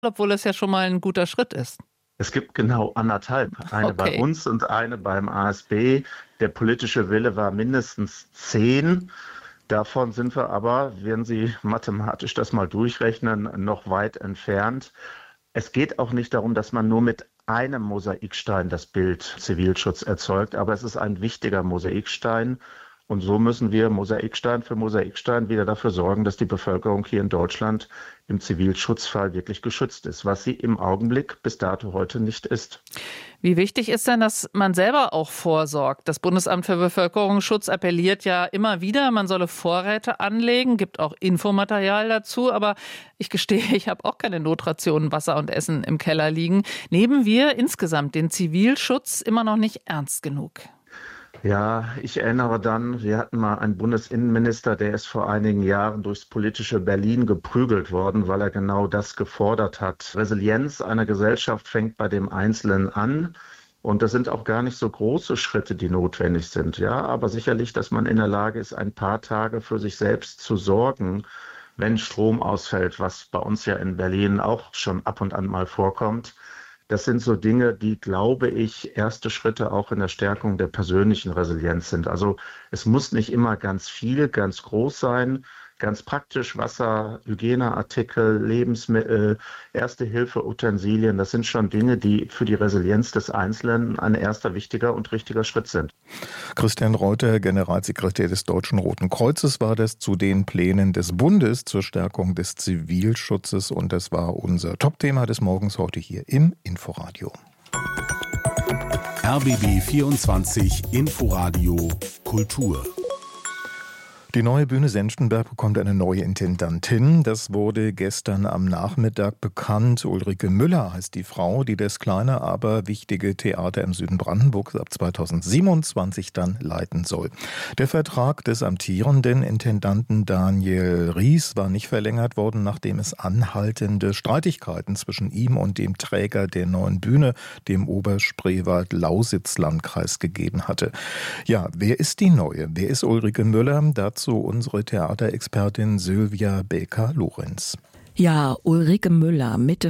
obwohl es ja schon mal ein guter Schritt ist. Es gibt genau anderthalb, eine bei Okay. uns und eine beim ASB. Der politische Wille war mindestens 10. Davon sind wir aber, wenn Sie mathematisch das mal durchrechnen, noch weit entfernt. Es geht auch nicht darum, dass man nur mit einem Mosaikstein das Bild Zivilschutz erzeugt, aber es ist ein wichtiger Mosaikstein. Und so müssen wir Mosaikstein für Mosaikstein wieder dafür sorgen, dass die Bevölkerung hier in Deutschland im Zivilschutzfall wirklich geschützt ist, was sie im Augenblick bis dato heute nicht ist. Wie wichtig ist denn, dass man selber auch vorsorgt? Das Bundesamt für Bevölkerungsschutz appelliert ja immer wieder, man solle Vorräte anlegen, gibt auch Infomaterial dazu. Aber ich gestehe, ich habe auch keine Notrationen Wasser und Essen im Keller liegen. Nehmen wir insgesamt den Zivilschutz immer noch nicht ernst genug? Ja, ich erinnere dann, wir hatten mal einen Bundesinnenminister, der ist vor einigen Jahren durchs politische Berlin geprügelt worden, weil er genau das gefordert hat. Resilienz einer Gesellschaft fängt bei dem Einzelnen an. Und das sind auch gar nicht so große Schritte, die notwendig sind. Ja, aber sicherlich, dass man in der Lage ist, ein paar Tage für sich selbst zu sorgen, wenn Strom ausfällt, was bei uns ja in Berlin auch schon ab und an mal vorkommt. Das sind so Dinge, die, glaube ich, erste Schritte auch in der Stärkung der persönlichen Resilienz sind. Also es muss nicht immer ganz viel, ganz groß sein, ganz praktisch Wasser, Hygieneartikel, Lebensmittel, Erste-Hilfe-Utensilien. Das sind schon Dinge, die für die Resilienz des Einzelnen ein erster wichtiger und richtiger Schritt sind. Christian Reuter, Generalsekretär des Deutschen Roten Kreuzes, war das zu den Plänen des Bundes zur Stärkung des Zivilschutzes. Und das war unser Topthema des Morgens heute hier im Inforadio. RBB 24 Inforadio Kultur. Die neue Bühne Senftenberg bekommt eine neue Intendantin. Das wurde gestern am Nachmittag bekannt. Ulrike Müller heißt die Frau, die das kleine, aber wichtige Theater im Süden Brandenburgs ab 2027 dann leiten soll. Der Vertrag des amtierenden Intendanten Daniel Ries war nicht verlängert worden, nachdem es anhaltende Streitigkeiten zwischen ihm und dem Träger der neuen Bühne, dem Oberspreewald-Lausitz-Landkreis, gegeben hatte. Ja, wer ist die Neue? Wer ist Ulrike Müller? Dazu unsere Theaterexpertin Sylvia Baker-Lorenz. Ja, Ulrike Müller, Mitte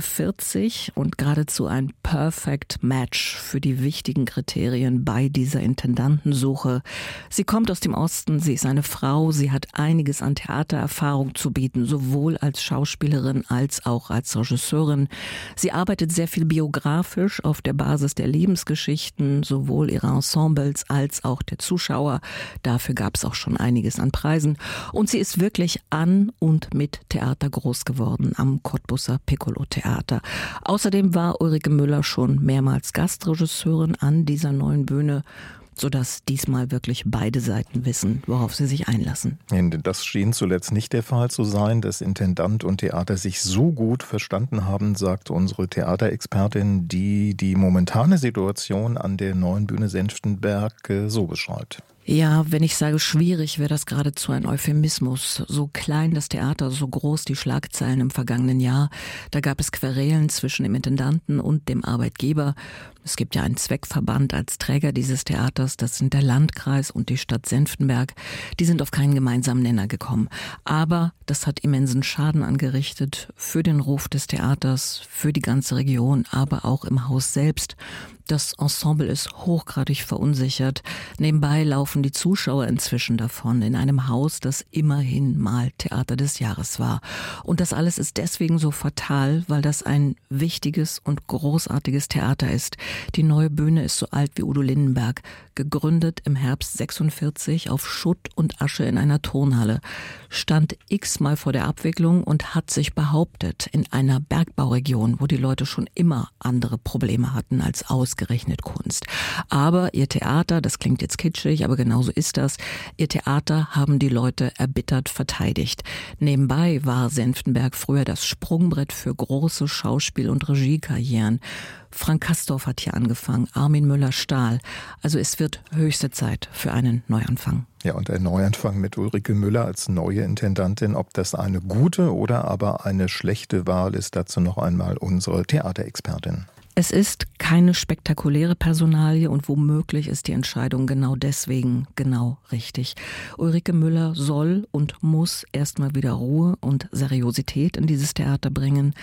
40 und geradezu ein Perfect Match für die wichtigen Kriterien bei dieser Intendantensuche. Sie kommt aus dem Osten, sie ist eine Frau, sie hat einiges an Theatererfahrung zu bieten, sowohl als Schauspielerin als auch als Regisseurin. Sie arbeitet sehr viel biografisch auf der Basis der Lebensgeschichten, sowohl ihrer Ensembles als auch der Zuschauer. Dafür gab es auch schon einiges an Preisen. Und sie ist wirklich an und mit Theater groß geworden am Cottbusser Piccolo-Theater. Außerdem war Ulrike Müller schon mehrmals Gastregisseurin an dieser neuen Bühne, sodass diesmal wirklich beide Seiten wissen, worauf sie sich einlassen. Das schien zuletzt nicht der Fall zu sein, dass Intendant und Theater sich so gut verstanden haben, sagt unsere Theaterexpertin, die die momentane Situation an der neuen Bühne Senftenberg so beschreibt. Ja, wenn ich sage schwierig, wäre das geradezu ein Euphemismus. So klein das Theater, so groß die Schlagzeilen im vergangenen Jahr. Da gab es Querelen zwischen dem Intendanten und dem Arbeitgeber. Es gibt ja einen Zweckverband als Träger dieses Theaters, das sind der Landkreis und die Stadt Senftenberg. Die sind auf keinen gemeinsamen Nenner gekommen. Aber das hat immensen Schaden angerichtet für den Ruf des Theaters, für die ganze Region, aber auch im Haus selbst. Das Ensemble ist hochgradig verunsichert. Nebenbei laufen die Zuschauer inzwischen davon in einem Haus, das immerhin mal Theater des Jahres war. Und das alles ist deswegen so fatal, weil das ein wichtiges und großartiges Theater ist. Die neue Bühne ist so alt wie Udo Lindenberg, gegründet im Herbst 46 auf Schutt und Asche in einer Turnhalle, stand x-mal vor der Abwicklung und hat sich behauptet in einer Bergbauregion, wo die Leute schon immer andere Probleme hatten als ausgerechnet Kunst. Aber ihr Theater, das klingt jetzt kitschig, aber genauso ist das, ihr Theater haben die Leute erbittert verteidigt. Nebenbei war Senftenberg früher das Sprungbrett für große Schauspiel- und Regiekarrieren. Frank Castorf hat hier angefangen, Armin Müller-Stahl. Also es wird höchste Zeit für einen Neuanfang. Ja, und ein Neuanfang mit Ulrike Müller als neue Intendantin. Ob das eine gute oder aber eine schlechte Wahl ist, dazu noch einmal unsere Theaterexpertin. Es ist keine spektakuläre Personalie und womöglich ist die Entscheidung genau deswegen genau richtig. Ulrike Müller soll und muss erstmal wieder Ruhe und Seriosität in dieses Theater bringen.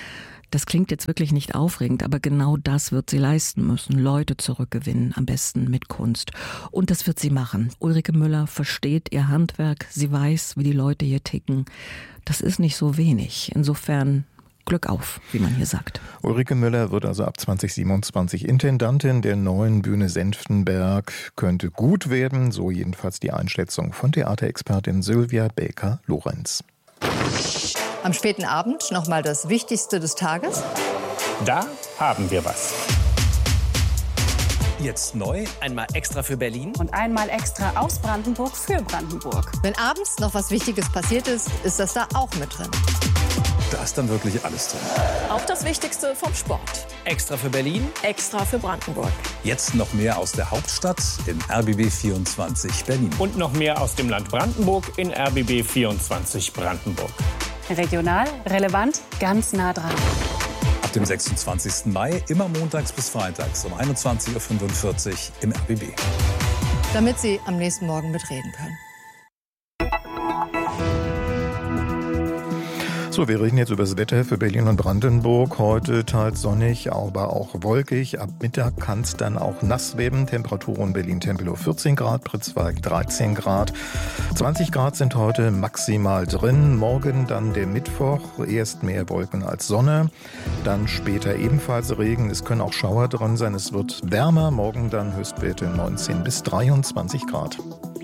Das klingt jetzt wirklich nicht aufregend, aber genau das wird sie leisten müssen. Leute zurückgewinnen, am besten mit Kunst. Und das wird sie machen. Ulrike Müller versteht ihr Handwerk. Sie weiß, wie die Leute hier ticken. Das ist nicht so wenig. Insofern Glück auf, wie man hier sagt. Ulrike Müller wird also ab 2027 Intendantin der neuen Bühne Senftenberg. Könnte gut werden, so jedenfalls die Einschätzung von Theaterexpertin Sylvia Baker-Lorenz. Am späten Abend nochmal das Wichtigste des Tages. Da haben wir was. Jetzt neu, einmal extra für Berlin. Und einmal extra aus Brandenburg für Brandenburg. Wenn abends noch was Wichtiges passiert ist, ist das da auch mit drin. Da ist dann wirklich alles drin. Auch das Wichtigste vom Sport. Extra für Berlin, Extra für Brandenburg. Jetzt noch mehr aus der Hauptstadt in RBB 24 Berlin. Und noch mehr aus dem Land Brandenburg in RBB 24 Brandenburg. Regional, relevant, ganz nah dran. Ab dem 26. Mai, immer montags bis freitags um 21.45 Uhr im RBB. Damit Sie am nächsten Morgen mitreden können. So, wir reden jetzt über das Wetter für Berlin und Brandenburg. Heute teils sonnig, aber auch wolkig. Ab Mittag kann es dann auch nass werden. Temperaturen Berlin-Tempelhof 14 Grad, Pritzwalk 13 Grad. 20 Grad sind heute maximal drin. Morgen dann der Mittwoch. Erst mehr Wolken als Sonne. Dann später ebenfalls Regen. Es können auch Schauer drin sein. Es wird wärmer. Morgen dann Höchstwerte 19 bis 23 Grad.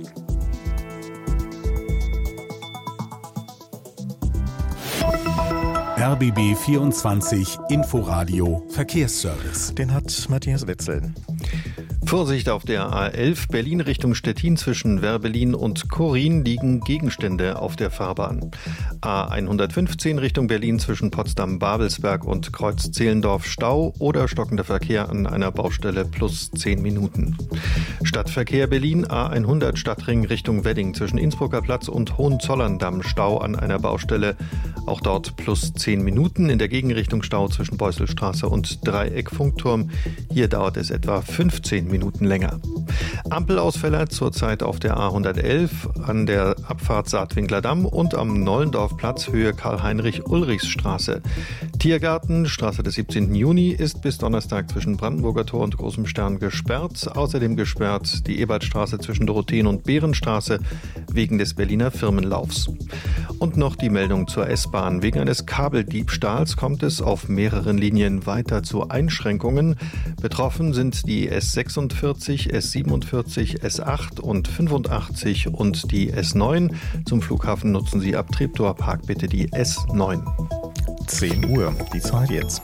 RBB 24 Inforadio Verkehrsservice. Den hat Matthias Wetzel. Vorsicht auf der A11 Berlin Richtung Stettin zwischen Werbelin und Korin liegen Gegenstände auf der Fahrbahn. A115 Richtung Berlin zwischen Potsdam-Babelsberg und Kreuz-Zehlendorf Stau oder stockender Verkehr an einer Baustelle plus 10 Minuten. Stadtverkehr Berlin A100 Stadtring Richtung Wedding zwischen Innsbrucker Platz und Hohenzollern-Damm Stau an einer Baustelle. Auch dort plus 10 Minuten. In der Gegenrichtung Stau zwischen Beusselstraße und Dreieck-Funkturm. Hier dauert es etwa 15 Minuten länger. Ampelausfälle zurzeit auf der A111 an der Abfahrt Saatwinkler Damm und am Nollendorfplatz Höhe Karl-Heinrich-Ulrichs-Straße. Tiergarten, Straße des 17. Juni, ist bis Donnerstag zwischen Brandenburger Tor und Großem Stern gesperrt. Außerdem gesperrt die Ebertstraße zwischen Dorotheen- und Behrenstraße wegen des Berliner Firmenlaufs. Und noch die Meldung zur S-Bahn. Wegen eines Kabeldiebstahls kommt es auf mehreren Linien weiter zu Einschränkungen. Betroffen sind die S46, S47, S8 und 85 und die S9. Zum Flughafen nutzen Sie ab Treptower Park bitte die S9. 10 Uhr, die Zeit jetzt.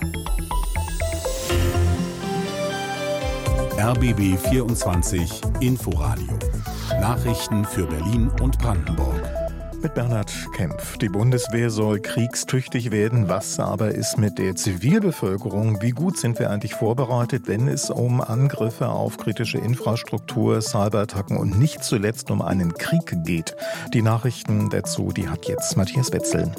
RBB 24 Inforadio. Nachrichten für Berlin und Brandenburg. Mit Bernhard Kempf. Die Bundeswehr soll kriegstüchtig werden. Was aber ist mit der Zivilbevölkerung? Wie gut sind wir eigentlich vorbereitet, wenn es um Angriffe auf kritische Infrastruktur, Cyberattacken und nicht zuletzt um einen Krieg geht? Die Nachrichten dazu, die hat jetzt Matthias Wetzel.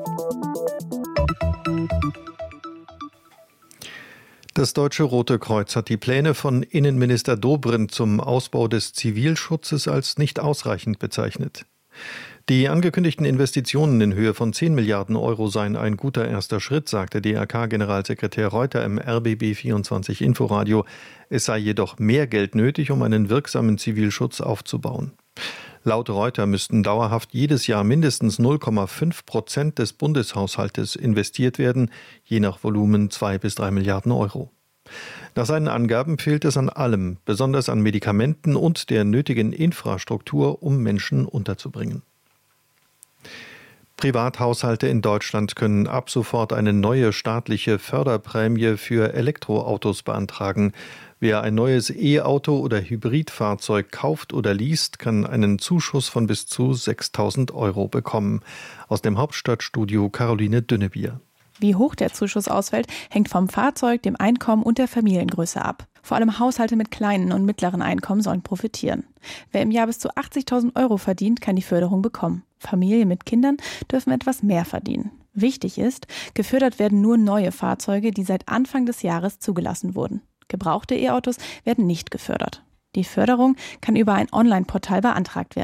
Das Deutsche Rote Kreuz hat die Pläne von Innenminister Dobrindt zum Ausbau des Zivilschutzes als nicht ausreichend bezeichnet. Die angekündigten Investitionen in Höhe von 10 Milliarden Euro seien ein guter erster Schritt, sagte DRK-Generalsekretär Reuter im RBB 24 Inforadio. Es sei jedoch mehr Geld nötig, um einen wirksamen Zivilschutz aufzubauen. Laut Reuter müssten dauerhaft jedes Jahr mindestens 0,5% des Bundeshaushaltes investiert werden, je nach Volumen 2 bis 3 Milliarden Euro. Nach seinen Angaben fehlt es an allem, besonders an Medikamenten und der nötigen Infrastruktur, um Menschen unterzubringen. Privathaushalte in Deutschland können ab sofort eine neue staatliche Förderprämie für Elektroautos beantragen. Wer ein neues E-Auto oder Hybridfahrzeug kauft oder least, kann einen Zuschuss von bis zu 6.000 Euro bekommen. Aus dem Hauptstadtstudio Caroline Dünnebier. Wie hoch der Zuschuss ausfällt, hängt vom Fahrzeug, dem Einkommen und der Familiengröße ab. Vor allem Haushalte mit kleinen und mittleren Einkommen sollen profitieren. Wer im Jahr bis zu 80.000 Euro verdient, kann die Förderung bekommen. Familien mit Kindern dürfen etwas mehr verdienen. Wichtig ist, gefördert werden nur neue Fahrzeuge, die seit Anfang des Jahres zugelassen wurden. Gebrauchte E-Autos werden nicht gefördert. Die Förderung kann über ein Online-Portal beantragt werden.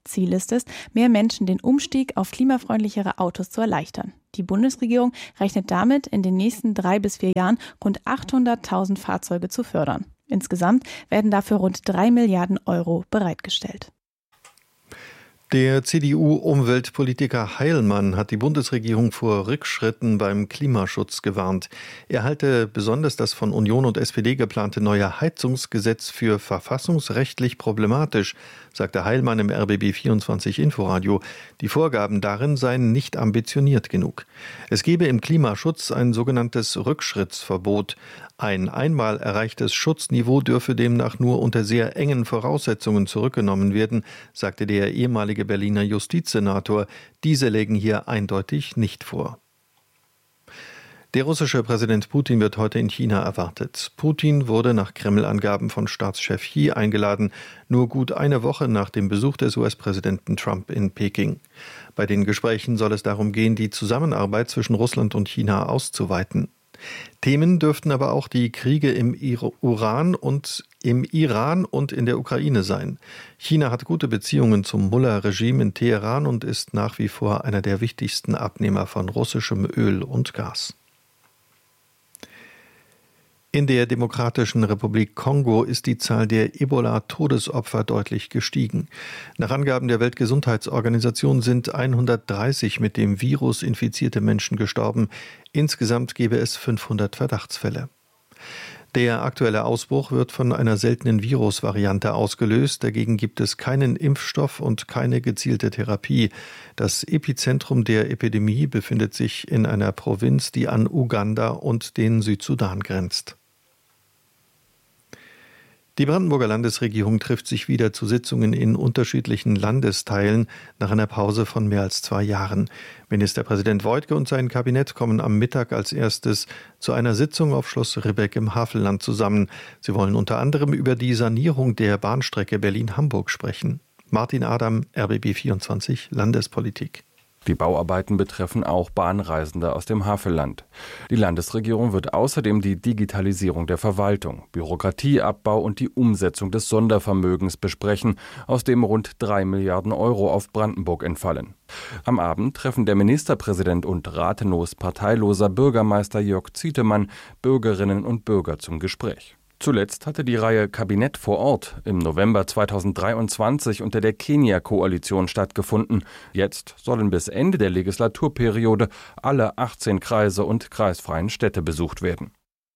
Ziel ist es, mehr Menschen den Umstieg auf klimafreundlichere Autos zu erleichtern. Die Bundesregierung rechnet damit, in den nächsten 3 bis 4 Jahren rund 800.000 Fahrzeuge zu fördern. Insgesamt werden dafür rund 3 Milliarden Euro bereitgestellt. Der CDU-Umweltpolitiker Heilmann hat die Bundesregierung vor Rückschritten beim Klimaschutz gewarnt. Er halte besonders das von Union und SPD geplante neue Heizungsgesetz für verfassungsrechtlich problematisch, sagte Heilmann im RBB24 Inforadio. Die Vorgaben darin seien nicht ambitioniert genug. Es gebe im Klimaschutz ein sogenanntes Rückschrittsverbot. Ein einmal erreichtes Schutzniveau dürfe demnach nur unter sehr engen Voraussetzungen zurückgenommen werden, sagte der ehemalige Berliner Justizsenator. Diese lägen hier eindeutig nicht vor. Der russische Präsident Putin wird heute in China erwartet. Putin wurde nach Kreml-Angaben von Staatschef Xi eingeladen, nur gut eine Woche nach dem Besuch des US-Präsidenten Trump in Peking. Bei den Gesprächen soll es darum gehen, die Zusammenarbeit zwischen Russland und China auszuweiten. Themen dürften aber auch die Kriege im Iran und in der Ukraine sein. China hat gute Beziehungen zum Mullah-Regime in Teheran und ist nach wie vor einer der wichtigsten Abnehmer von russischem Öl und Gas. In der Demokratischen Republik Kongo ist die Zahl der Ebola-Todesopfer deutlich gestiegen. Nach Angaben der Weltgesundheitsorganisation sind 130 mit dem Virus infizierte Menschen gestorben. Insgesamt gäbe es 500 Verdachtsfälle. Der aktuelle Ausbruch wird von einer seltenen Virusvariante ausgelöst. Dagegen gibt es keinen Impfstoff und keine gezielte Therapie. Das Epizentrum der Epidemie befindet sich in einer Provinz, die an Uganda und den Südsudan grenzt. Die Brandenburger Landesregierung trifft sich wieder zu Sitzungen in unterschiedlichen Landesteilen nach einer Pause von mehr als 2 Jahren. Ministerpräsident Woidke und sein Kabinett kommen am Mittag als erstes zu einer Sitzung auf Schloss Ribbeck im Havelland zusammen. Sie wollen unter anderem über die Sanierung der Bahnstrecke Berlin-Hamburg sprechen. Martin Adam, RBB24 Landespolitik. Die Bauarbeiten betreffen auch Bahnreisende aus dem Havelland. Die Landesregierung wird außerdem die Digitalisierung der Verwaltung, Bürokratieabbau und die Umsetzung des Sondervermögens besprechen, aus dem rund 3 Milliarden Euro auf Brandenburg entfallen. Am Abend treffen der Ministerpräsident und Rathenows parteiloser Bürgermeister Jörg Zietemann Bürgerinnen und Bürger zum Gespräch. Zuletzt hatte die Reihe Kabinett vor Ort im November 2023 unter der Kenia-Koalition stattgefunden. Jetzt sollen bis Ende der Legislaturperiode alle 18 Kreise und kreisfreien Städte besucht werden.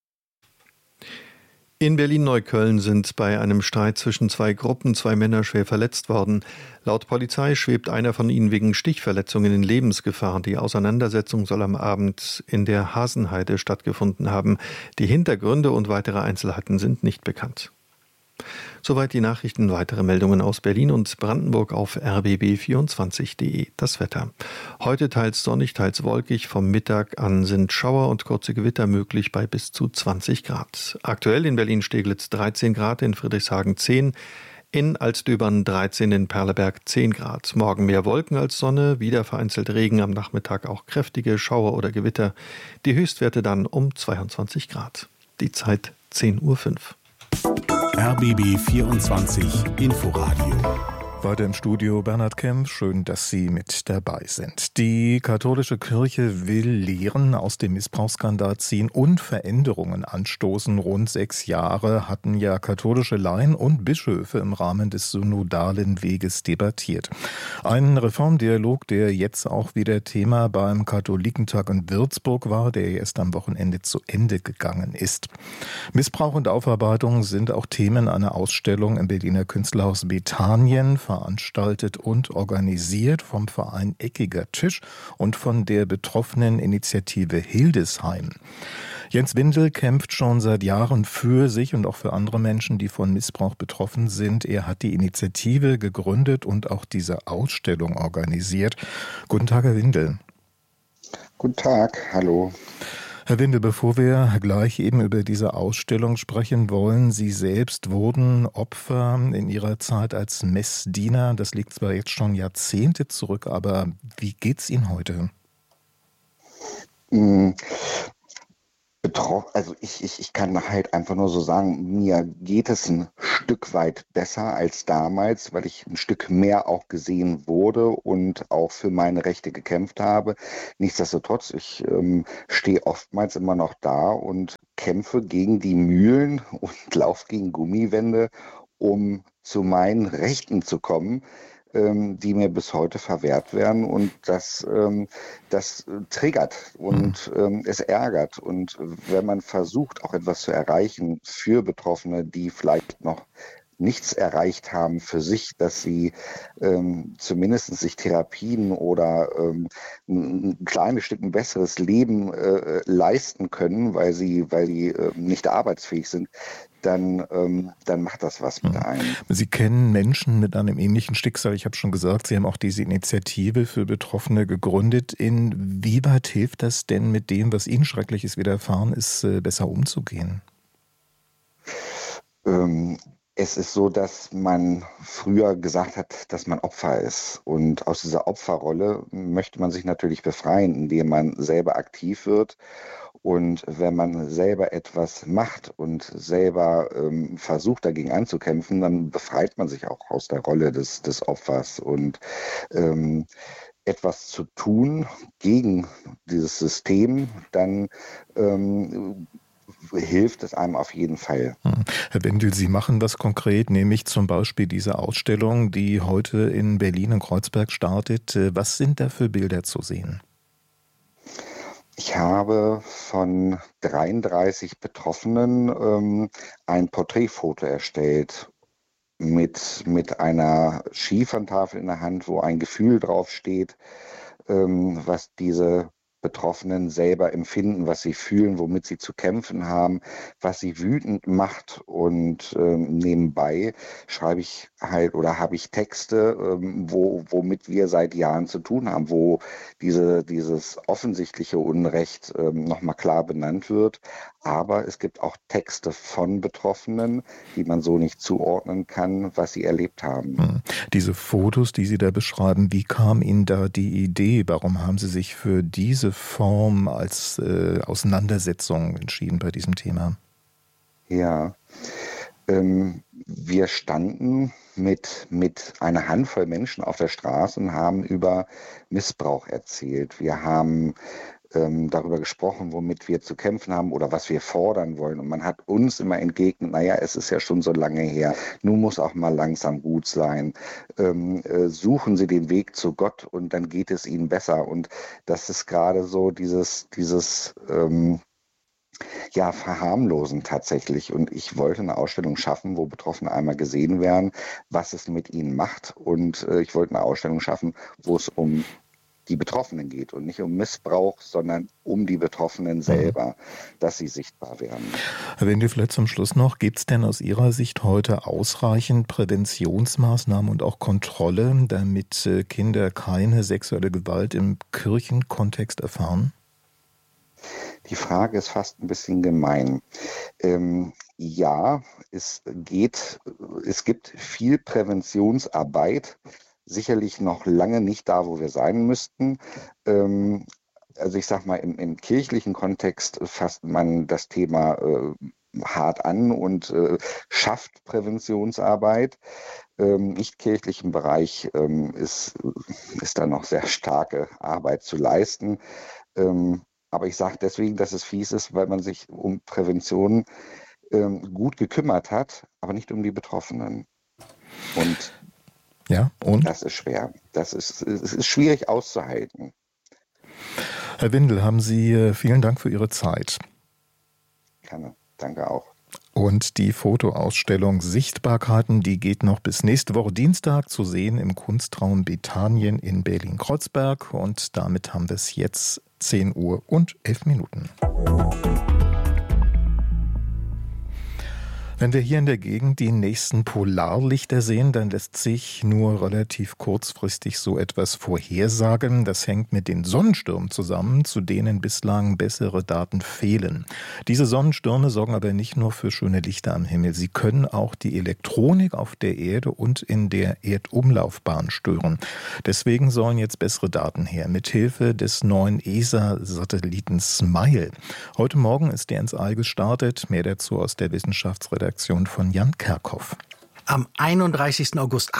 In Berlin-Neukölln sind bei einem Streit zwischen 2 Gruppen 2 Männer schwer verletzt worden. Laut Polizei schwebt einer von ihnen wegen Stichverletzungen in Lebensgefahr. Die Auseinandersetzung soll am Abend in der Hasenheide stattgefunden haben. Die Hintergründe und weitere Einzelheiten sind nicht bekannt. Soweit die Nachrichten. Weitere Meldungen aus Berlin und Brandenburg auf rbb24.de. Das Wetter. Heute teils sonnig, teils wolkig. Vom Mittag an sind Schauer und kurze Gewitter möglich bei bis zu 20 Grad. Aktuell in Berlin-Steglitz 13 Grad, in Friedrichshagen 10, in Altdöbern 13, in Perleberg 10 Grad. Morgen mehr Wolken als Sonne, wieder vereinzelt Regen, am Nachmittag auch kräftige Schauer oder Gewitter. Die Höchstwerte dann um 22 Grad. Die Zeit 10:05 Uhr. RBB 24 Inforadio. Weiter im Studio Bernhard Kempf, schön, dass Sie mit dabei sind. Die katholische Kirche will Lehren aus dem Missbrauchsskandal ziehen und Veränderungen anstoßen. Rund 6 Jahre hatten ja katholische Laien und Bischöfe im Rahmen des synodalen Weges debattiert. Ein Reformdialog, der jetzt auch wieder Thema beim Katholikentag in Würzburg war, der erst am Wochenende zu Ende gegangen ist. Missbrauch und Aufarbeitung sind auch Themen einer Ausstellung im Berliner Künstlerhaus Bethanien, veranstaltet und organisiert vom Verein Eckiger Tisch und von der betroffenen Initiative Hildesheim. Jens Windel kämpft schon seit Jahren für sich und auch für andere Menschen, die von Missbrauch betroffen sind. Er hat die Initiative gegründet und auch diese Ausstellung organisiert. Guten Tag, Herr Windel. Guten Tag, hallo. Herr Windel, bevor wir gleich eben über diese Ausstellung sprechen wollen, Sie selbst wurden Opfer in Ihrer Zeit als Messdiener. Das liegt zwar jetzt schon Jahrzehnte zurück, aber wie geht's Ihnen heute? Also ich kann halt einfach nur so sagen, mir geht es ein Stück weit besser als damals, weil ich ein Stück mehr auch gesehen wurde und auch für meine Rechte gekämpft habe. Nichtsdestotrotz, ich stehe oftmals immer noch da und kämpfe gegen die Mühlen und laufe gegen Gummiwände, um zu meinen Rechten zu kommen, die mir bis heute verwehrt werden, und das triggert und es ärgert. Und wenn man versucht, auch etwas zu erreichen für Betroffene, die vielleicht noch nichts erreicht haben für sich, dass sie zumindest sich Therapien oder ein kleines Stück ein besseres Leben leisten können, weil sie nicht arbeitsfähig sind, dann macht das was mit einem. Sie kennen Menschen mit einem ähnlichen Schicksal. Ich habe schon gesagt, Sie haben auch diese Initiative für Betroffene gegründet. Inwieweit hilft das denn, mit dem, was Ihnen Schreckliches widerfahren ist, besser umzugehen? Es ist so, dass man früher gesagt hat, dass man Opfer ist. Und aus dieser Opferrolle möchte man sich natürlich befreien, indem man selber aktiv wird. Und wenn man selber etwas macht und selber versucht, dagegen anzukämpfen, dann befreit man sich auch aus der Rolle des Opfers. Und etwas zu tun gegen dieses System, dann hilft es einem auf jeden Fall. Herr Wendel, Sie machen was konkret, nämlich zum Beispiel diese Ausstellung, die heute in Berlin in Kreuzberg startet. Was sind da für Bilder zu sehen? Ich habe von 33 Betroffenen ein Porträtfoto erstellt mit einer Schiefertafel in der Hand, wo ein Gefühl draufsteht, was diese Betroffenen selber empfinden, was sie fühlen, womit sie zu kämpfen haben, was sie wütend macht. Und nebenbei schreibe ich halt oder habe ich Texte, womit wir seit Jahren zu tun haben, wo dieses offensichtliche Unrecht nochmal klar benannt wird. Aber es gibt auch Texte von Betroffenen, die man so nicht zuordnen kann, was sie erlebt haben. Diese Fotos, die Sie da beschreiben, wie kam Ihnen da die Idee? Warum haben Sie sich für diese Form als Auseinandersetzung entschieden bei diesem Thema? Ja, wir standen mit einer Handvoll Menschen auf der Straße und haben über Missbrauch erzählt. Wir haben darüber gesprochen, womit wir zu kämpfen haben oder was wir fordern wollen. Und man hat uns immer entgegnet, naja, es ist ja schon so lange her, nun muss auch mal langsam gut sein. Suchen Sie den Weg zu Gott und dann geht es Ihnen besser. Und das ist gerade so dieses verharmlosen tatsächlich. Und ich wollte eine Ausstellung schaffen, wo Betroffene einmal gesehen werden, was es mit ihnen macht. Und ich wollte eine Ausstellung schaffen, wo es um die Betroffenen geht und nicht um Missbrauch, sondern um die Betroffenen selber, dass sie sichtbar werden. Herr Wendel, vielleicht zum Schluss noch, gibt es denn aus Ihrer Sicht heute ausreichend Präventionsmaßnahmen und auch Kontrolle, damit Kinder keine sexuelle Gewalt im Kirchenkontext erfahren? Die Frage ist fast ein bisschen gemein. Ja, es gibt viel Präventionsarbeit, sicherlich noch lange nicht da, wo wir sein müssten. Also ich sag mal, im kirchlichen Kontext fasst man das Thema hart an und schafft Präventionsarbeit. Im nicht-kirchlichen Bereich ist da noch sehr starke Arbeit zu leisten. Aber ich sage deswegen, dass es fies ist, weil man sich um Prävention gut gekümmert hat, aber nicht um die Betroffenen. Und das ist schwer. Es ist schwierig auszuhalten. Herr Wendel, haben Sie vielen Dank für Ihre Zeit. Gerne. Danke auch. Und die Fotoausstellung Sichtbarkeiten, die geht noch bis nächste Woche Dienstag zu sehen im Kunstraum Bethanien in Berlin-Kreuzberg. Und damit haben wir es jetzt 10 Uhr und 11 Minuten. Wenn wir hier in der Gegend die nächsten Polarlichter sehen, dann lässt sich nur relativ kurzfristig so etwas vorhersagen. Das hängt mit den Sonnenstürmen zusammen, zu denen bislang bessere Daten fehlen. Diese Sonnenstürme sorgen aber nicht nur für schöne Lichter am Himmel. Sie können auch die Elektronik auf der Erde und in der Erdumlaufbahn stören. Deswegen sollen jetzt bessere Daten her, mithilfe des neuen ESA-Satelliten SMILE. Heute Morgen ist der ins All gestartet. Mehr dazu aus der Wissenschaftsredaktion von Jan Kerkhoff. Am 31. August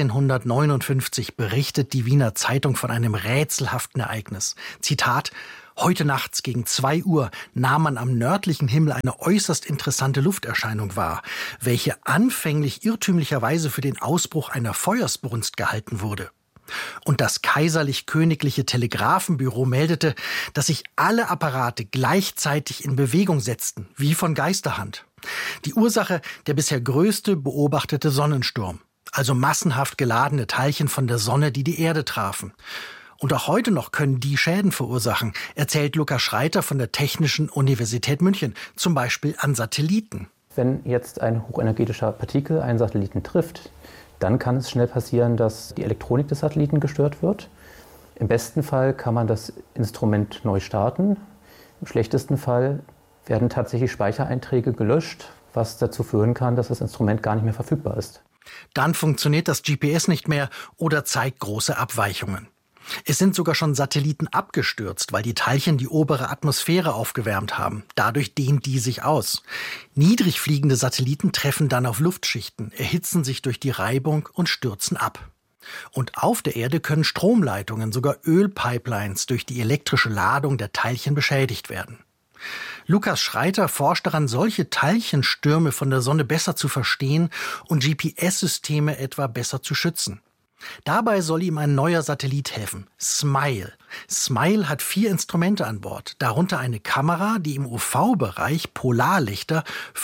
1859 berichtet die Wiener Zeitung von einem rätselhaften Ereignis. Zitat: Heute nachts gegen 2 Uhr nahm man am nördlichen Himmel eine äußerst interessante Lufterscheinung wahr, welche anfänglich irrtümlicherweise für den Ausbruch einer Feuersbrunst gehalten wurde. Und das kaiserlich-königliche Telegrafenbüro meldete, dass sich alle Apparate gleichzeitig in Bewegung setzten, wie von Geisterhand. Die Ursache der bisher größte beobachtete Sonnensturm, also massenhaft geladene Teilchen von der Sonne, die die Erde trafen. Und auch heute noch können die Schäden verursachen, erzählt Lukas Schreiter von der Technischen Universität München, zum Beispiel an Satelliten. Wenn jetzt ein hochenergetischer Partikel einen Satelliten trifft, dann kann es schnell passieren, dass die Elektronik des Satelliten gestört wird. Im besten Fall kann man das Instrument neu starten. Im schlechtesten Fall werden tatsächlich Speichereinträge gelöscht, was dazu führen kann, dass das Instrument gar nicht mehr verfügbar ist. Dann funktioniert das GPS nicht mehr oder zeigt große Abweichungen. Es sind sogar schon Satelliten abgestürzt, weil die Teilchen die obere Atmosphäre aufgewärmt haben. Dadurch dehnt die sich aus. Niedrig fliegende Satelliten treffen dann auf Luftschichten, erhitzen sich durch die Reibung und stürzen ab. Und auf der Erde können Stromleitungen, sogar Ölpipelines, durch die elektrische Ladung der Teilchen beschädigt werden. Lukas Schreiter forscht daran, solche Teilchenstürme von der Sonne besser zu verstehen und GPS-Systeme etwa besser zu schützen. Dabei soll ihm ein neuer Satellit helfen, SMILE. SMILE hat 4 Instrumente an Bord, darunter eine Kamera, die im UV-Bereich Polarlichter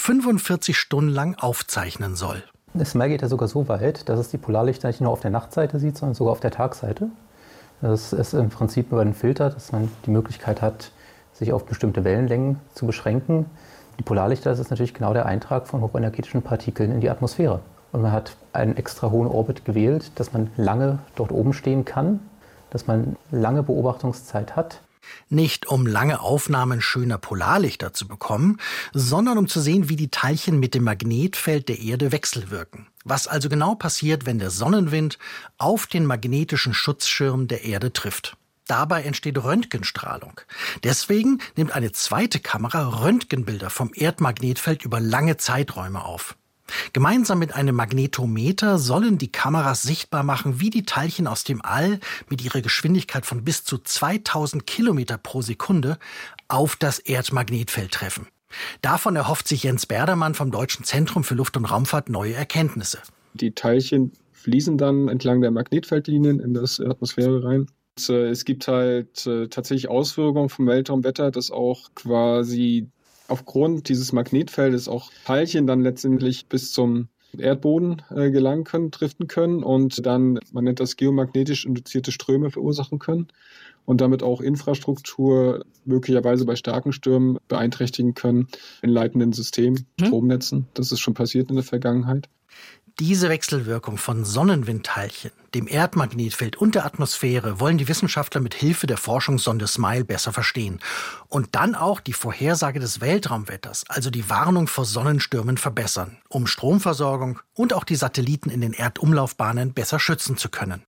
45 Stunden lang aufzeichnen soll. Das SMILE geht ja sogar so weit, dass es die Polarlichter nicht nur auf der Nachtseite sieht, sondern sogar auf der Tagseite. Das ist im Prinzip über einen Filter, dass man die Möglichkeit hat, sich auf bestimmte Wellenlängen zu beschränken. Die Polarlichter, das ist natürlich genau der Eintrag von hochenergetischen Partikeln in die Atmosphäre. Und man hat einen extra hohen Orbit gewählt, dass man lange dort oben stehen kann, dass man lange Beobachtungszeit hat. Nicht um lange Aufnahmen schöner Polarlichter zu bekommen, sondern um zu sehen, wie die Teilchen mit dem Magnetfeld der Erde wechselwirken. Was also genau passiert, wenn der Sonnenwind auf den magnetischen Schutzschirm der Erde trifft. Dabei entsteht Röntgenstrahlung. Deswegen nimmt eine zweite Kamera Röntgenbilder vom Erdmagnetfeld über lange Zeiträume auf. Gemeinsam mit einem Magnetometer sollen die Kameras sichtbar machen, wie die Teilchen aus dem All mit ihrer Geschwindigkeit von bis zu 2000 Kilometer pro Sekunde auf das Erdmagnetfeld treffen. Davon erhofft sich Jens Berdermann vom Deutschen Zentrum für Luft- und Raumfahrt neue Erkenntnisse. Die Teilchen fließen dann entlang der Magnetfeldlinien in das Atmosphäre rein. Es gibt halt tatsächlich Auswirkungen vom Weltraumwetter, dass auch quasi aufgrund dieses Magnetfeldes auch Teilchen dann letztendlich bis zum Erdboden gelangen können, driften können und dann, man nennt das geomagnetisch induzierte Ströme verursachen können und damit auch Infrastruktur möglicherweise bei starken Stürmen beeinträchtigen können in leitenden Systemen, Stromnetzen. Das ist schon passiert in der Vergangenheit. Diese Wechselwirkung von Sonnenwindteilchen, dem Erdmagnetfeld und der Atmosphäre wollen die Wissenschaftler mit Hilfe der Forschungssonde SMILE besser verstehen. Und dann auch die Vorhersage des Weltraumwetters, also die Warnung vor Sonnenstürmen verbessern, um Stromversorgung und auch die Satelliten in den Erdumlaufbahnen besser schützen zu können.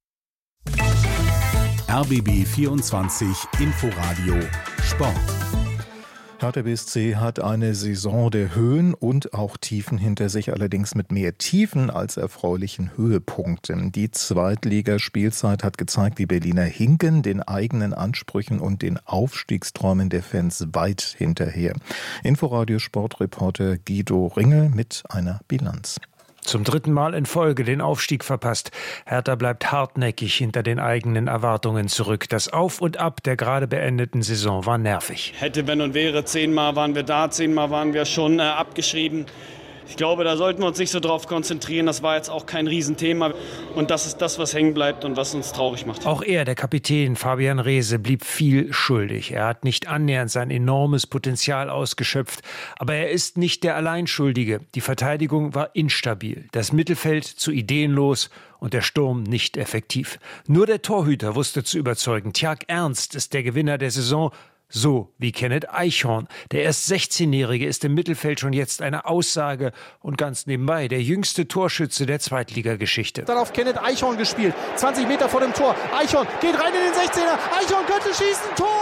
RBB 24 Inforadio Sport. Hertha BSC hat eine Saison der Höhen und auch Tiefen hinter sich, allerdings mit mehr Tiefen als erfreulichen Höhepunkten. Die Zweitligaspielzeit hat gezeigt, die Berliner hinken den eigenen Ansprüchen und den Aufstiegsträumen der Fans weit hinterher. Inforadio-Sportreporter Guido Ringel mit einer Bilanz. Zum 3. Mal in Folge den Aufstieg verpasst. Hertha bleibt hartnäckig hinter den eigenen Erwartungen zurück. Das Auf und Ab der gerade beendeten Saison war nervig. Hätte, wenn und wäre, 10-mal waren wir da, 10-mal waren wir schon abgeschrieben. Ich glaube, da sollten wir uns nicht so drauf konzentrieren. Das war jetzt auch kein Riesenthema. Und das ist das, was hängen bleibt und was uns traurig macht. Auch er, der Kapitän Fabian Reese, blieb viel schuldig. Er hat nicht annähernd sein enormes Potenzial ausgeschöpft. Aber er ist nicht der Alleinschuldige. Die Verteidigung war instabil, das Mittelfeld zu ideenlos und der Sturm nicht effektiv. Nur der Torhüter wusste zu überzeugen. Tjark Ernst ist der Gewinner der Saison. So wie Kenneth Eichhorn. Der erst 16-Jährige ist im Mittelfeld schon jetzt eine Aussage und ganz nebenbei der jüngste Torschütze der Zweitligageschichte. Dann auf Kenneth Eichhorn gespielt. 20 Meter vor dem Tor. Eichhorn geht rein in den 16er. Eichhorn könnte schießen. Tor!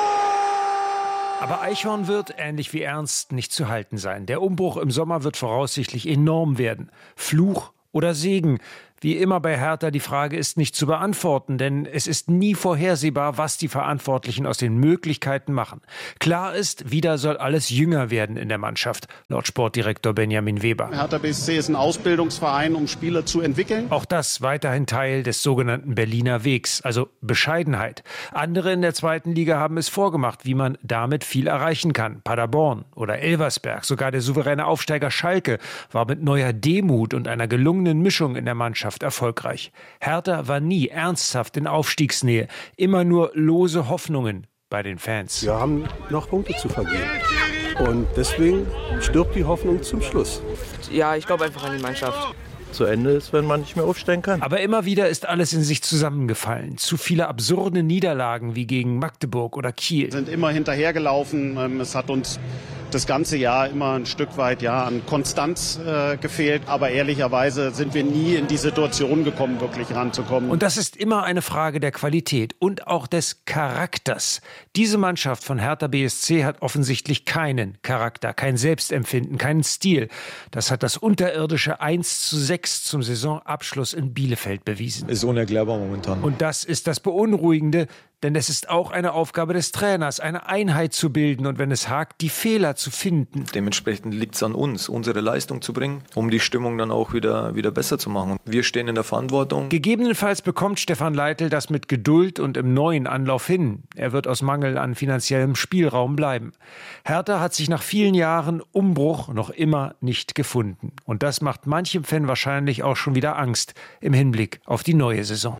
Aber Eichhorn wird, ähnlich wie Ernst, nicht zu halten sein. Der Umbruch im Sommer wird voraussichtlich enorm werden. Fluch oder Segen? Wie immer bei Hertha, die Frage ist nicht zu beantworten, denn es ist nie vorhersehbar, was die Verantwortlichen aus den Möglichkeiten machen. Klar ist, wieder soll alles jünger werden in der Mannschaft, laut Sportdirektor Benjamin Weber. Hertha BSC ist ein Ausbildungsverein, um Spieler zu entwickeln. Auch das weiterhin Teil des sogenannten Berliner Wegs, also Bescheidenheit. Andere in der zweiten Liga haben es vorgemacht, wie man damit viel erreichen kann. Paderborn oder Elversberg, sogar der souveräne Aufsteiger Schalke war mit neuer Demut und einer gelungenen Mischung in der Mannschaft erfolgreich. Hertha war nie ernsthaft in Aufstiegsnähe, immer nur lose Hoffnungen bei den Fans. Wir haben noch Punkte zu vergeben und deswegen stirbt die Hoffnung zum Schluss. Ja, ich glaube einfach an die Mannschaft. Zu Ende ist, wenn man nicht mehr aufsteigen kann. Aber immer wieder ist alles in sich zusammengefallen. Zu viele absurde Niederlagen wie gegen Magdeburg oder Kiel. Wir sind immer hinterhergelaufen. Es hat uns das ganze Jahr immer ein Stück weit an Konstanz gefehlt. Aber ehrlicherweise sind wir nie in die Situation gekommen, wirklich ranzukommen. Und das ist immer eine Frage der Qualität und auch des Charakters. Diese Mannschaft von Hertha BSC hat offensichtlich keinen Charakter, kein Selbstempfinden, keinen Stil. Das hat das unterirdische 1:6 zum Saisonabschluss in Bielefeld bewiesen. Ist unerklärbar momentan. Und das ist das Beunruhigende, denn es ist auch eine Aufgabe des Trainers, eine Einheit zu bilden und wenn es hakt, die Fehler zu finden. Dementsprechend liegt es an uns, unsere Leistung zu bringen, um die Stimmung dann auch wieder besser zu machen. Wir stehen in der Verantwortung. Gegebenenfalls bekommt Stefan Leitl das mit Geduld und im neuen Anlauf hin. Er wird aus Mangel an finanziellem Spielraum bleiben. Hertha hat sich nach vielen Jahren Umbruch noch immer nicht gefunden. Und das macht manchem Fan wahrscheinlich auch schon wieder Angst im Hinblick auf die neue Saison.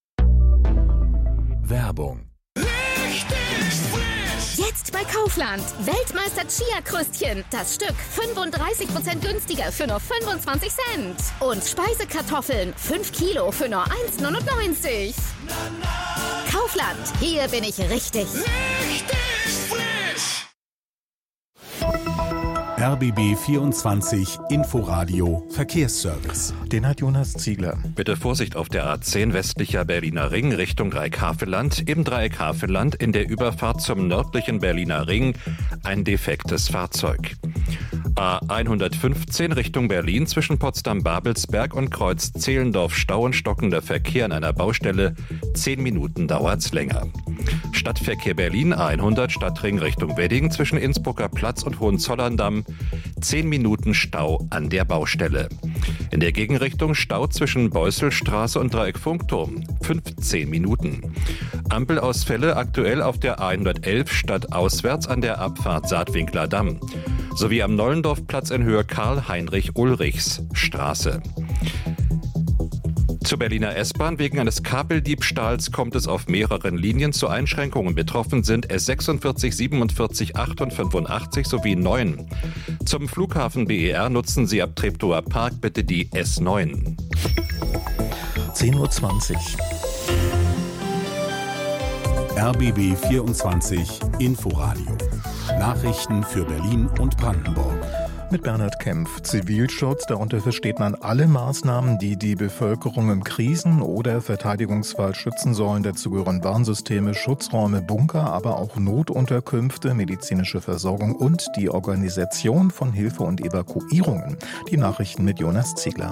Werbung. Jetzt bei Kaufland. Weltmeister Chia-Kröstchen. Das Stück 35% günstiger für nur 25 Cent. Und Speisekartoffeln 5 Kilo für nur 1,99. Kaufland. Hier bin ich richtig. RBB 24 Inforadio Verkehrsservice. Den hat Jonas Ziegler. Bitte Vorsicht auf der A10 westlicher Berliner Ring Richtung Dreieck-Havelland. Im Dreieck-Havelland in der Überfahrt zum nördlichen Berliner Ring ein defektes Fahrzeug. A115 Richtung Berlin zwischen Potsdam-Babelsberg und Kreuz Zehlendorf Stau und stockender Verkehr an einer Baustelle. 10 Minuten dauert's länger. Stadtverkehr Berlin A100 Stadtring Richtung Wedding zwischen Innsbrucker Platz und Hohenzollern-Damm. 10 Minuten Stau an der Baustelle. In der Gegenrichtung Stau zwischen Beusselstraße und Dreieck-Funkturm. 15 Minuten. Ampelausfälle aktuell auf der A111 stadtauswärts an der Abfahrt Saatwinkler Damm. Sowie am Nollendorfplatz in Höhe Karl-Heinrich-Ulrichs Straße. Zur Berliner S-Bahn wegen eines Kabeldiebstahls kommt es auf mehreren Linien zu Einschränkungen. Betroffen sind S46, 47, 8 und 85 sowie 9. Zum Flughafen BER nutzen Sie ab Treptower Park bitte die S9. 10:20 Uhr. RBB 24 Inforadio. Nachrichten für Berlin und Brandenburg. Mit Bernhard Kempf. Zivilschutz, darunter versteht man alle Maßnahmen, die die Bevölkerung im Krisen- oder Verteidigungsfall schützen sollen. Dazu gehören Warnsysteme, Schutzräume, Bunker, aber auch Notunterkünfte, medizinische Versorgung und die Organisation von Hilfe und Evakuierungen. Die Nachrichten mit Jonas Ziegler.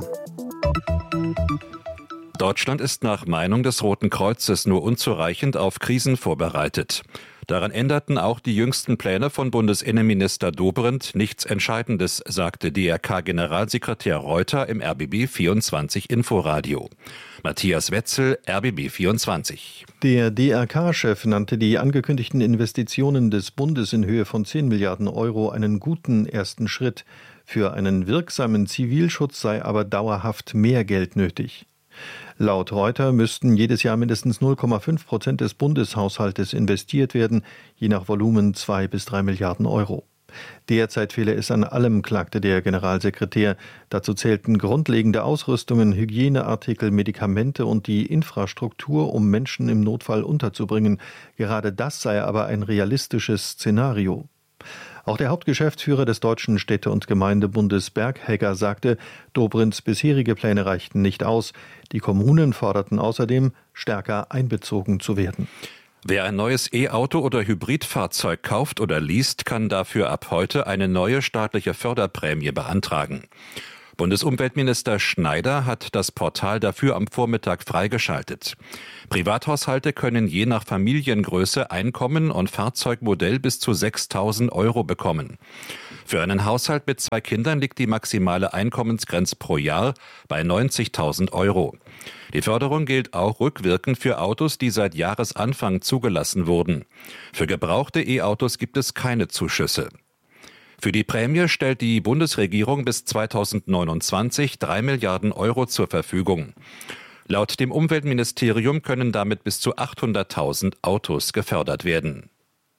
Deutschland ist nach Meinung des Roten Kreuzes nur unzureichend auf Krisen vorbereitet. Daran änderten auch die jüngsten Pläne von Bundesinnenminister Dobrindt nichts Entscheidendes, sagte DRK-Generalsekretär Reuter im RBB 24 Inforadio. Matthias Wetzel, RBB 24. Der DRK-Chef nannte die angekündigten Investitionen des Bundes in Höhe von 10 Milliarden Euro einen guten ersten Schritt. Für einen wirksamen Zivilschutz sei aber dauerhaft mehr Geld nötig. Laut Reuter müssten jedes Jahr mindestens 0,5% des Bundeshaushaltes investiert werden, je nach Volumen 2 bis 3 Milliarden Euro. Derzeit fehle es an allem, klagte der Generalsekretär. Dazu zählten grundlegende Ausrüstungen, Hygieneartikel, Medikamente und die Infrastruktur, um Menschen im Notfall unterzubringen. Gerade das sei aber ein realistisches Szenario. Auch der Hauptgeschäftsführer des Deutschen Städte- und Gemeindebundes Berghegger sagte, Dobrindts bisherige Pläne reichten nicht aus. Die Kommunen forderten außerdem, stärker einbezogen zu werden. Wer ein neues E-Auto oder Hybridfahrzeug kauft oder least, kann dafür ab heute eine neue staatliche Förderprämie beantragen. Bundesumweltminister Schneider hat das Portal dafür am Vormittag freigeschaltet. Privathaushalte können je nach Familiengröße, Einkommen und Fahrzeugmodell bis zu 6.000 Euro bekommen. Für einen Haushalt mit 2 Kindern liegt die maximale Einkommensgrenze pro Jahr bei 90.000 Euro. Die Förderung gilt auch rückwirkend für Autos, die seit Jahresanfang zugelassen wurden. Für gebrauchte E-Autos gibt es keine Zuschüsse. Für die Prämie stellt die Bundesregierung bis 2029 3 Milliarden Euro zur Verfügung. Laut dem Umweltministerium können damit bis zu 800.000 Autos gefördert werden.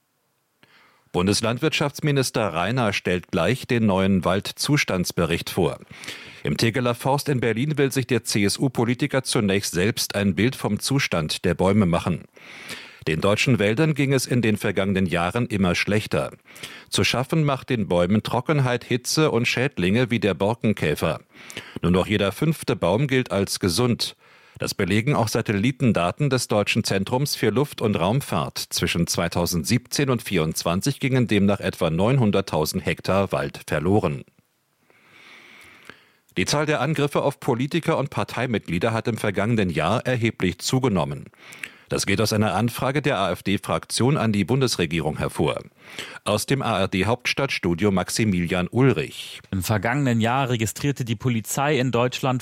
Bundeslandwirtschaftsminister Rainer stellt gleich den neuen Waldzustandsbericht vor. Im Tegeler Forst in Berlin will sich der CSU-Politiker zunächst selbst ein Bild vom Zustand der Bäume machen. Den deutschen Wäldern ging es in den vergangenen Jahren immer schlechter. Zu schaffen macht den Bäumen Trockenheit, Hitze und Schädlinge wie der Borkenkäfer. Nur noch jeder 5. Baum gilt als gesund. Das belegen auch Satellitendaten des Deutschen Zentrums für Luft- und Raumfahrt. Zwischen 2017 und 2024 gingen demnach etwa 900.000 Hektar Wald verloren. Die Zahl der Angriffe auf Politiker und Parteimitglieder hat im vergangenen Jahr erheblich zugenommen. Das geht aus einer Anfrage der AfD-Fraktion an die Bundesregierung hervor. Aus dem ARD-Hauptstadtstudio Maximilian Ulrich. Im vergangenen Jahr registrierte die Polizei in Deutschland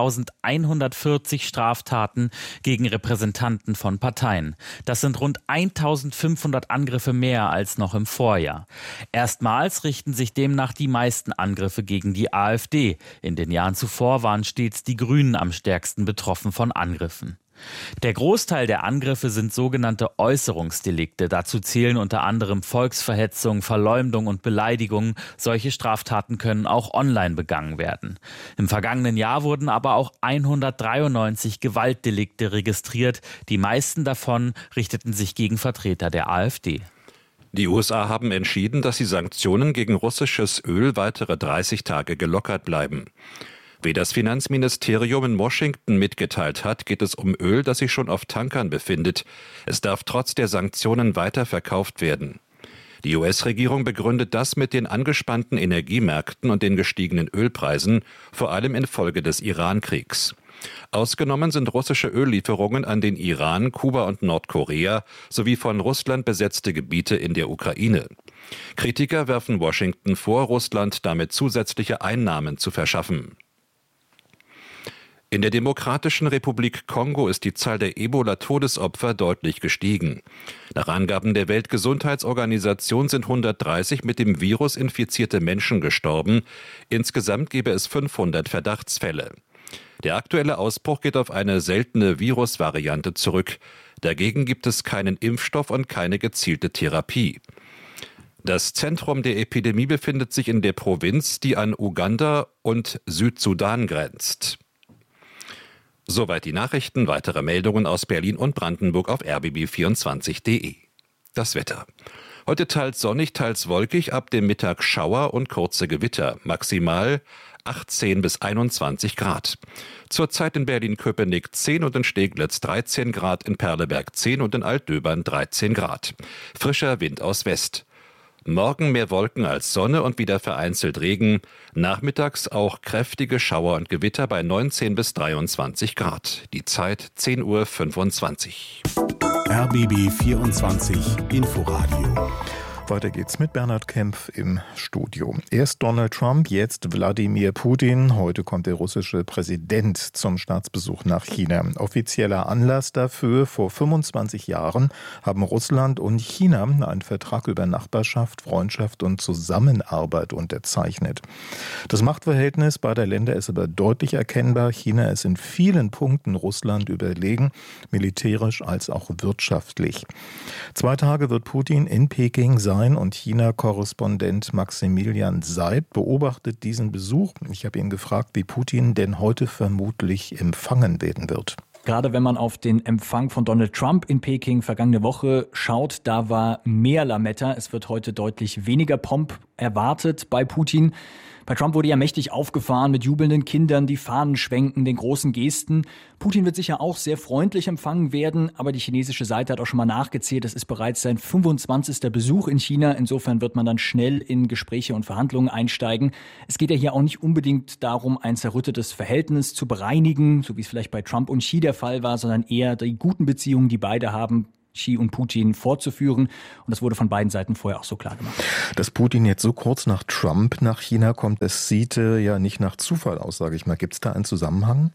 5.140 Straftaten gegen Repräsentanten von Parteien. Das sind rund 1.500 Angriffe mehr als noch im Vorjahr. Erstmals richten sich demnach die meisten Angriffe gegen die AfD. In den Jahren zuvor waren stets die Grünen am stärksten betroffen von Angriffen. Der Großteil der Angriffe sind sogenannte Äußerungsdelikte. Dazu zählen unter anderem Volksverhetzung, Verleumdung und Beleidigung. Solche Straftaten können auch online begangen werden. Im vergangenen Jahr wurden aber auch 193 Gewaltdelikte registriert. Die meisten davon richteten sich gegen Vertreter der AfD. Die USA haben entschieden, dass die Sanktionen gegen russisches Öl weitere 30 Tage gelockert bleiben. Wie das Finanzministerium in Washington mitgeteilt hat, geht es um Öl, das sich schon auf Tankern befindet. Es darf trotz der Sanktionen weiterverkauft werden. Die US-Regierung begründet das mit den angespannten Energiemärkten und den gestiegenen Ölpreisen, vor allem infolge des Iran-Kriegs. Ausgenommen sind russische Öllieferungen an den Iran, Kuba und Nordkorea sowie von Russland besetzte Gebiete in der Ukraine. Kritiker werfen Washington vor, Russland damit zusätzliche Einnahmen zu verschaffen. In der Demokratischen Republik Kongo ist die Zahl der Ebola-Todesopfer deutlich gestiegen. Nach Angaben der Weltgesundheitsorganisation sind 130 mit dem Virus infizierte Menschen gestorben. Insgesamt gebe es 500 Verdachtsfälle. Der aktuelle Ausbruch geht auf eine seltene Virusvariante zurück. Dagegen gibt es keinen Impfstoff und keine gezielte Therapie. Das Zentrum der Epidemie befindet sich in der Provinz, die an Uganda und Südsudan grenzt. Soweit die Nachrichten. Weitere Meldungen aus Berlin und Brandenburg auf rbb24.de. Das Wetter. Heute teils sonnig, teils wolkig, ab dem Mittag Schauer und kurze Gewitter. Maximal 18 bis 21 Grad. Zurzeit in Berlin-Köpenick 10 und in Steglitz 13 Grad, in Perleberg 10 und in Altdöbern 13 Grad. Frischer Wind aus West. Morgen mehr Wolken als Sonne und wieder vereinzelt Regen. Nachmittags auch kräftige Schauer und Gewitter bei 19 bis 23 Grad. Die Zeit 10:25 Uhr. RBB 24 Inforadio. Weiter geht's mit Bernhard Kempf im Studio. Erst Donald Trump, jetzt Wladimir Putin. Heute kommt der russische Präsident zum Staatsbesuch nach China. Offizieller Anlass dafür: Vor 25 Jahren haben Russland und China einen Vertrag über Nachbarschaft, Freundschaft und Zusammenarbeit unterzeichnet. Das Machtverhältnis beider Länder ist aber deutlich erkennbar. China ist in vielen Punkten Russland überlegen, militärisch als auch wirtschaftlich. 2 Tage wird Putin in Peking sein und China-Korrespondent Maximilian Seib beobachtet diesen Besuch. Ich habe ihn gefragt, wie Putin denn heute vermutlich empfangen werden wird. Gerade wenn man auf den Empfang von Donald Trump in Peking vergangene Woche schaut, da war mehr Lametta. Es wird heute deutlich weniger Pomp erwartet bei Putin. Bei Trump wurde ja mächtig aufgefahren mit jubelnden Kindern, die Fahnen schwenken, den großen Gesten. Putin wird sicher auch sehr freundlich empfangen werden, aber die chinesische Seite hat auch schon mal nachgezählt, es ist bereits sein 25. Besuch in China. Insofern wird man dann schnell in Gespräche und Verhandlungen einsteigen. Es geht ja hier auch nicht unbedingt darum, ein zerrüttetes Verhältnis zu bereinigen, so wie es vielleicht bei Trump und Xi der Fall war, sondern eher die guten Beziehungen, die beide haben, Xi und Putin, fortzuführen. Und das wurde von beiden Seiten vorher auch so klar gemacht. Dass Putin jetzt so kurz nach Trump nach China kommt, das sieht ja nicht nach Zufall aus, sage ich mal. Gibt es da einen Zusammenhang?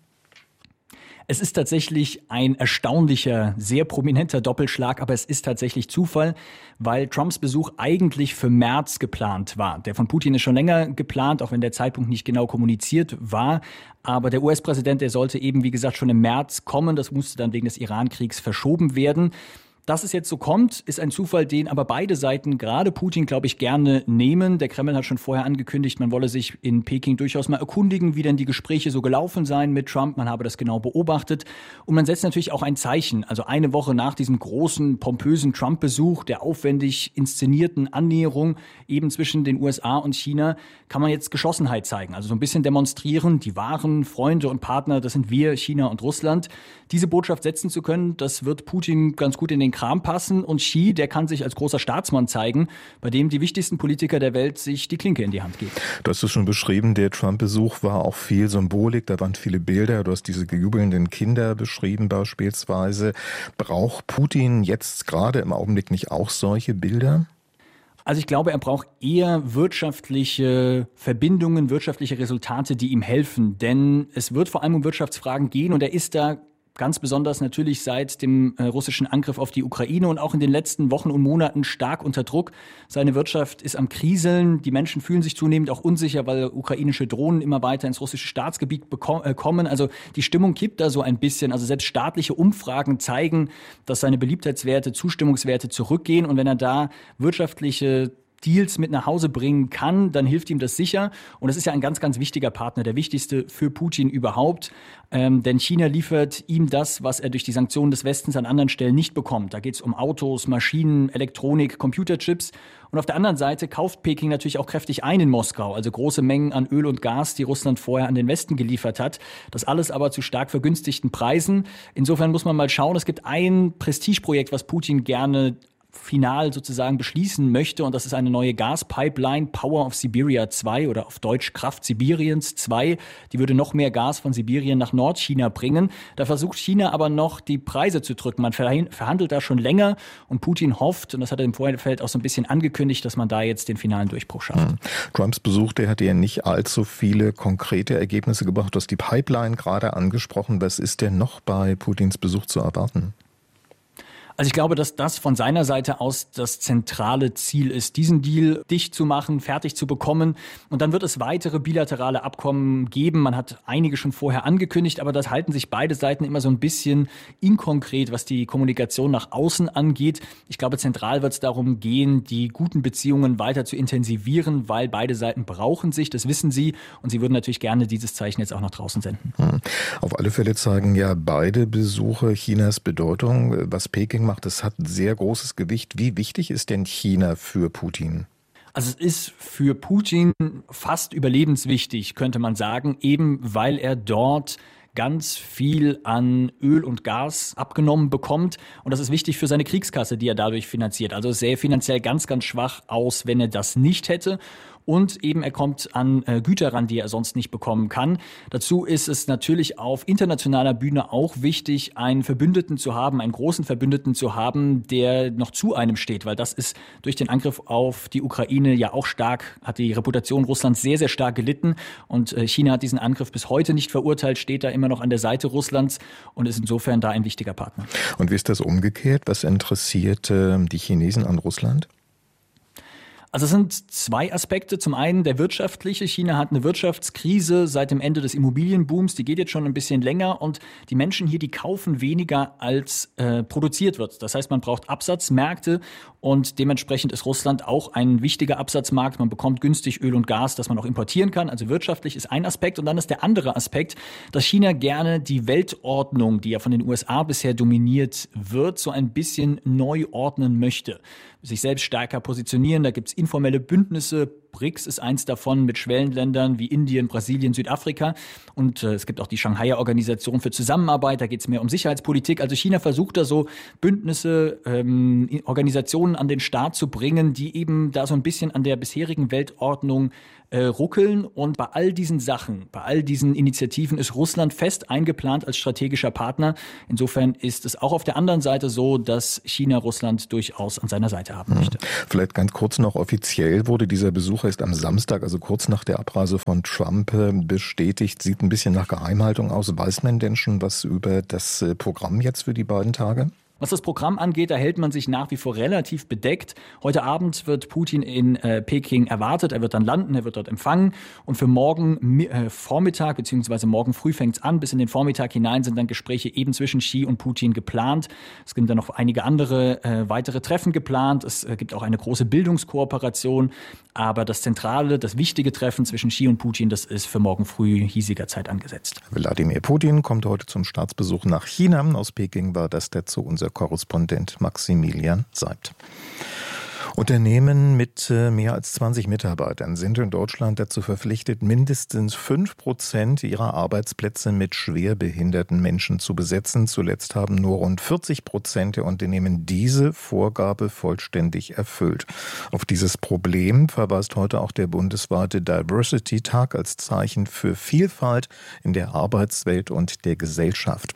Es ist tatsächlich ein erstaunlicher, sehr prominenter Doppelschlag, aber es ist tatsächlich Zufall, weil Trumps Besuch eigentlich für März geplant war. Der von Putin ist schon länger geplant, auch wenn der Zeitpunkt nicht genau kommuniziert war. Aber der US-Präsident, der sollte eben, wie gesagt, schon im März kommen. Das musste dann wegen des Iran-Kriegs verschoben werden. Dass es jetzt so kommt, ist ein Zufall, den aber beide Seiten, gerade Putin, glaube ich, gerne nehmen. Der Kreml hat schon vorher angekündigt, man wolle sich in Peking durchaus mal erkundigen, wie denn die Gespräche so gelaufen seien mit Trump. Man habe das genau beobachtet. Und man setzt natürlich auch ein Zeichen. Also eine Woche nach diesem großen, pompösen Trump-Besuch, der aufwendig inszenierten Annäherung eben zwischen den USA und China, kann man jetzt Geschlossenheit zeigen. Also so ein bisschen demonstrieren, die wahren Freunde und Partner, das sind wir, China und Russland. Diese Botschaft setzen zu können, das wird Putin ganz gut in den Kram passen. Und Xi, der kann sich als großer Staatsmann zeigen, bei dem die wichtigsten Politiker der Welt sich die Klinke in die Hand geben. Du hast es schon beschrieben, der Trump-Besuch war auch viel Symbolik, da waren viele Bilder. Du hast diese jubelnden Kinder beschrieben beispielsweise. Braucht Putin jetzt gerade im Augenblick nicht auch solche Bilder? Also ich glaube, er braucht eher wirtschaftliche Verbindungen, wirtschaftliche Resultate, die ihm helfen. Denn es wird vor allem um Wirtschaftsfragen gehen und er ist da ganz besonders natürlich seit dem russischen Angriff auf die Ukraine und auch in den letzten Wochen und Monaten stark unter Druck. Seine Wirtschaft ist am Kriseln. Die Menschen fühlen sich zunehmend auch unsicher, weil ukrainische Drohnen immer weiter ins russische Staatsgebiet kommen. Also die Stimmung kippt da so ein bisschen. Also selbst staatliche Umfragen zeigen, dass seine Beliebtheitswerte, Zustimmungswerte zurückgehen. Und wenn er da wirtschaftliche Deals mit nach Hause bringen kann, dann hilft ihm das sicher. Und das ist ja ein ganz, ganz wichtiger Partner, der wichtigste für Putin überhaupt. Denn China liefert ihm das, was er durch die Sanktionen des Westens an anderen Stellen nicht bekommt. Da geht es um Autos, Maschinen, Elektronik, Computerchips. Und auf der anderen Seite kauft Peking natürlich auch kräftig ein in Moskau. Also große Mengen an Öl und Gas, die Russland vorher an den Westen geliefert hat. Das alles aber zu stark vergünstigten Preisen. Insofern muss man mal schauen. Es gibt ein Prestigeprojekt, was Putin gerne final sozusagen beschließen möchte. Und das ist eine neue Gaspipeline, Power of Siberia 2 oder auf Deutsch Kraft Sibiriens 2. Die würde noch mehr Gas von Sibirien nach Nordchina bringen. Da versucht China aber noch, die Preise zu drücken. Man verhandelt da schon länger und Putin hofft, und das hat er im Vorfeld auch so ein bisschen angekündigt, dass man da jetzt den finalen Durchbruch schafft. Trumps Besuch, der hat ja nicht allzu viele konkrete Ergebnisse gebracht. Du hast die Pipeline gerade angesprochen. Was ist denn noch bei Putins Besuch zu erwarten? Also ich glaube, dass das von seiner Seite aus das zentrale Ziel ist, diesen Deal dicht zu machen, fertig zu bekommen. Und dann wird es weitere bilaterale Abkommen geben. Man hat einige schon vorher angekündigt, aber das halten sich beide Seiten immer so ein bisschen inkonkret, was die Kommunikation nach außen angeht. Ich glaube, zentral wird es darum gehen, die guten Beziehungen weiter zu intensivieren, weil beide Seiten brauchen sich, das wissen sie. Und sie würden natürlich gerne dieses Zeichen jetzt auch nach draußen senden. Auf alle Fälle zeigen ja beide Besuche Chinas Bedeutung. Was Peking macht, das hat ein sehr großes Gewicht. Wie wichtig ist denn China für Putin? Also es ist für Putin fast überlebenswichtig, könnte man sagen, eben weil er dort ganz viel an Öl und Gas abgenommen bekommt. Und das ist wichtig für seine Kriegskasse, die er dadurch finanziert. Also es sähe finanziell ganz, ganz schwach aus, wenn er das nicht hätte. Und eben er kommt an Güter ran, die er sonst nicht bekommen kann. Dazu ist es natürlich auf internationaler Bühne auch wichtig, einen Verbündeten zu haben, einen großen Verbündeten zu haben, der noch zu einem steht. Weil das ist durch den Angriff auf die Ukraine ja auch hat die Reputation Russlands sehr, sehr stark gelitten. Und China hat diesen Angriff bis heute nicht verurteilt, steht da immer noch an der Seite Russlands und ist insofern da ein wichtiger Partner. Und wie ist das umgekehrt? Was interessiert die Chinesen an Russland? Also es sind zwei Aspekte. Zum einen der wirtschaftliche. China hat eine Wirtschaftskrise seit dem Ende des Immobilienbooms. Die geht jetzt schon ein bisschen länger und die Menschen hier, die kaufen weniger als produziert wird. Das heißt, man braucht Absatzmärkte und dementsprechend ist Russland auch ein wichtiger Absatzmarkt. Man bekommt günstig Öl und Gas, das man auch importieren kann. Also wirtschaftlich ist ein Aspekt. Und dann ist der andere Aspekt, dass China gerne die Weltordnung, die ja von den USA bisher dominiert wird, so ein bisschen neu ordnen möchte. Sich selbst stärker positionieren. Da gibt's informelle Bündnisse. BRICS ist eins davon mit Schwellenländern wie Indien, Brasilien, Südafrika. Und es gibt auch die Shanghaier Organisation für Zusammenarbeit. Da geht's mehr um Sicherheitspolitik. Also China versucht da so Bündnisse, Organisationen an den Start zu bringen, die eben da so ein bisschen an der bisherigen Weltordnung ruckeln. Und bei all diesen Sachen, bei all diesen Initiativen ist Russland fest eingeplant als strategischer Partner. Insofern ist es auch auf der anderen Seite so, dass China Russland durchaus an seiner Seite haben möchte. Vielleicht ganz kurz noch, offiziell wurde dieser Besuch erst am Samstag, also kurz nach der Abreise von Trump, bestätigt. Sieht ein bisschen nach Geheimhaltung aus. Weiß man denn schon was über das Programm jetzt für die beiden Tage? Was das Programm angeht, da hält man sich nach wie vor relativ bedeckt. Heute Abend wird Putin in Peking erwartet. Er wird dann landen, er wird dort empfangen. Und für morgen Vormittag bzw. morgen früh fängt es an. Bis in den Vormittag hinein sind dann Gespräche eben zwischen Xi und Putin geplant. Es gibt dann noch einige andere weitere Treffen geplant. Es gibt auch eine große Bildungskooperation. Aber das zentrale, das wichtige Treffen zwischen Xi und Putin, das ist für morgen früh hiesiger Zeit angesetzt. Wladimir Putin kommt heute zum Staatsbesuch nach China. Aus Peking war das dazu unser Korrespondent Maximilian Seibt. Unternehmen mit mehr als 20 Mitarbeitern sind in Deutschland dazu verpflichtet, mindestens 5% ihrer Arbeitsplätze mit schwerbehinderten Menschen zu besetzen. Zuletzt haben nur rund 40% der Unternehmen diese Vorgabe vollständig erfüllt. Auf dieses Problem verweist heute auch der bundesweite Diversity-Tag als Zeichen für Vielfalt in der Arbeitswelt und der Gesellschaft.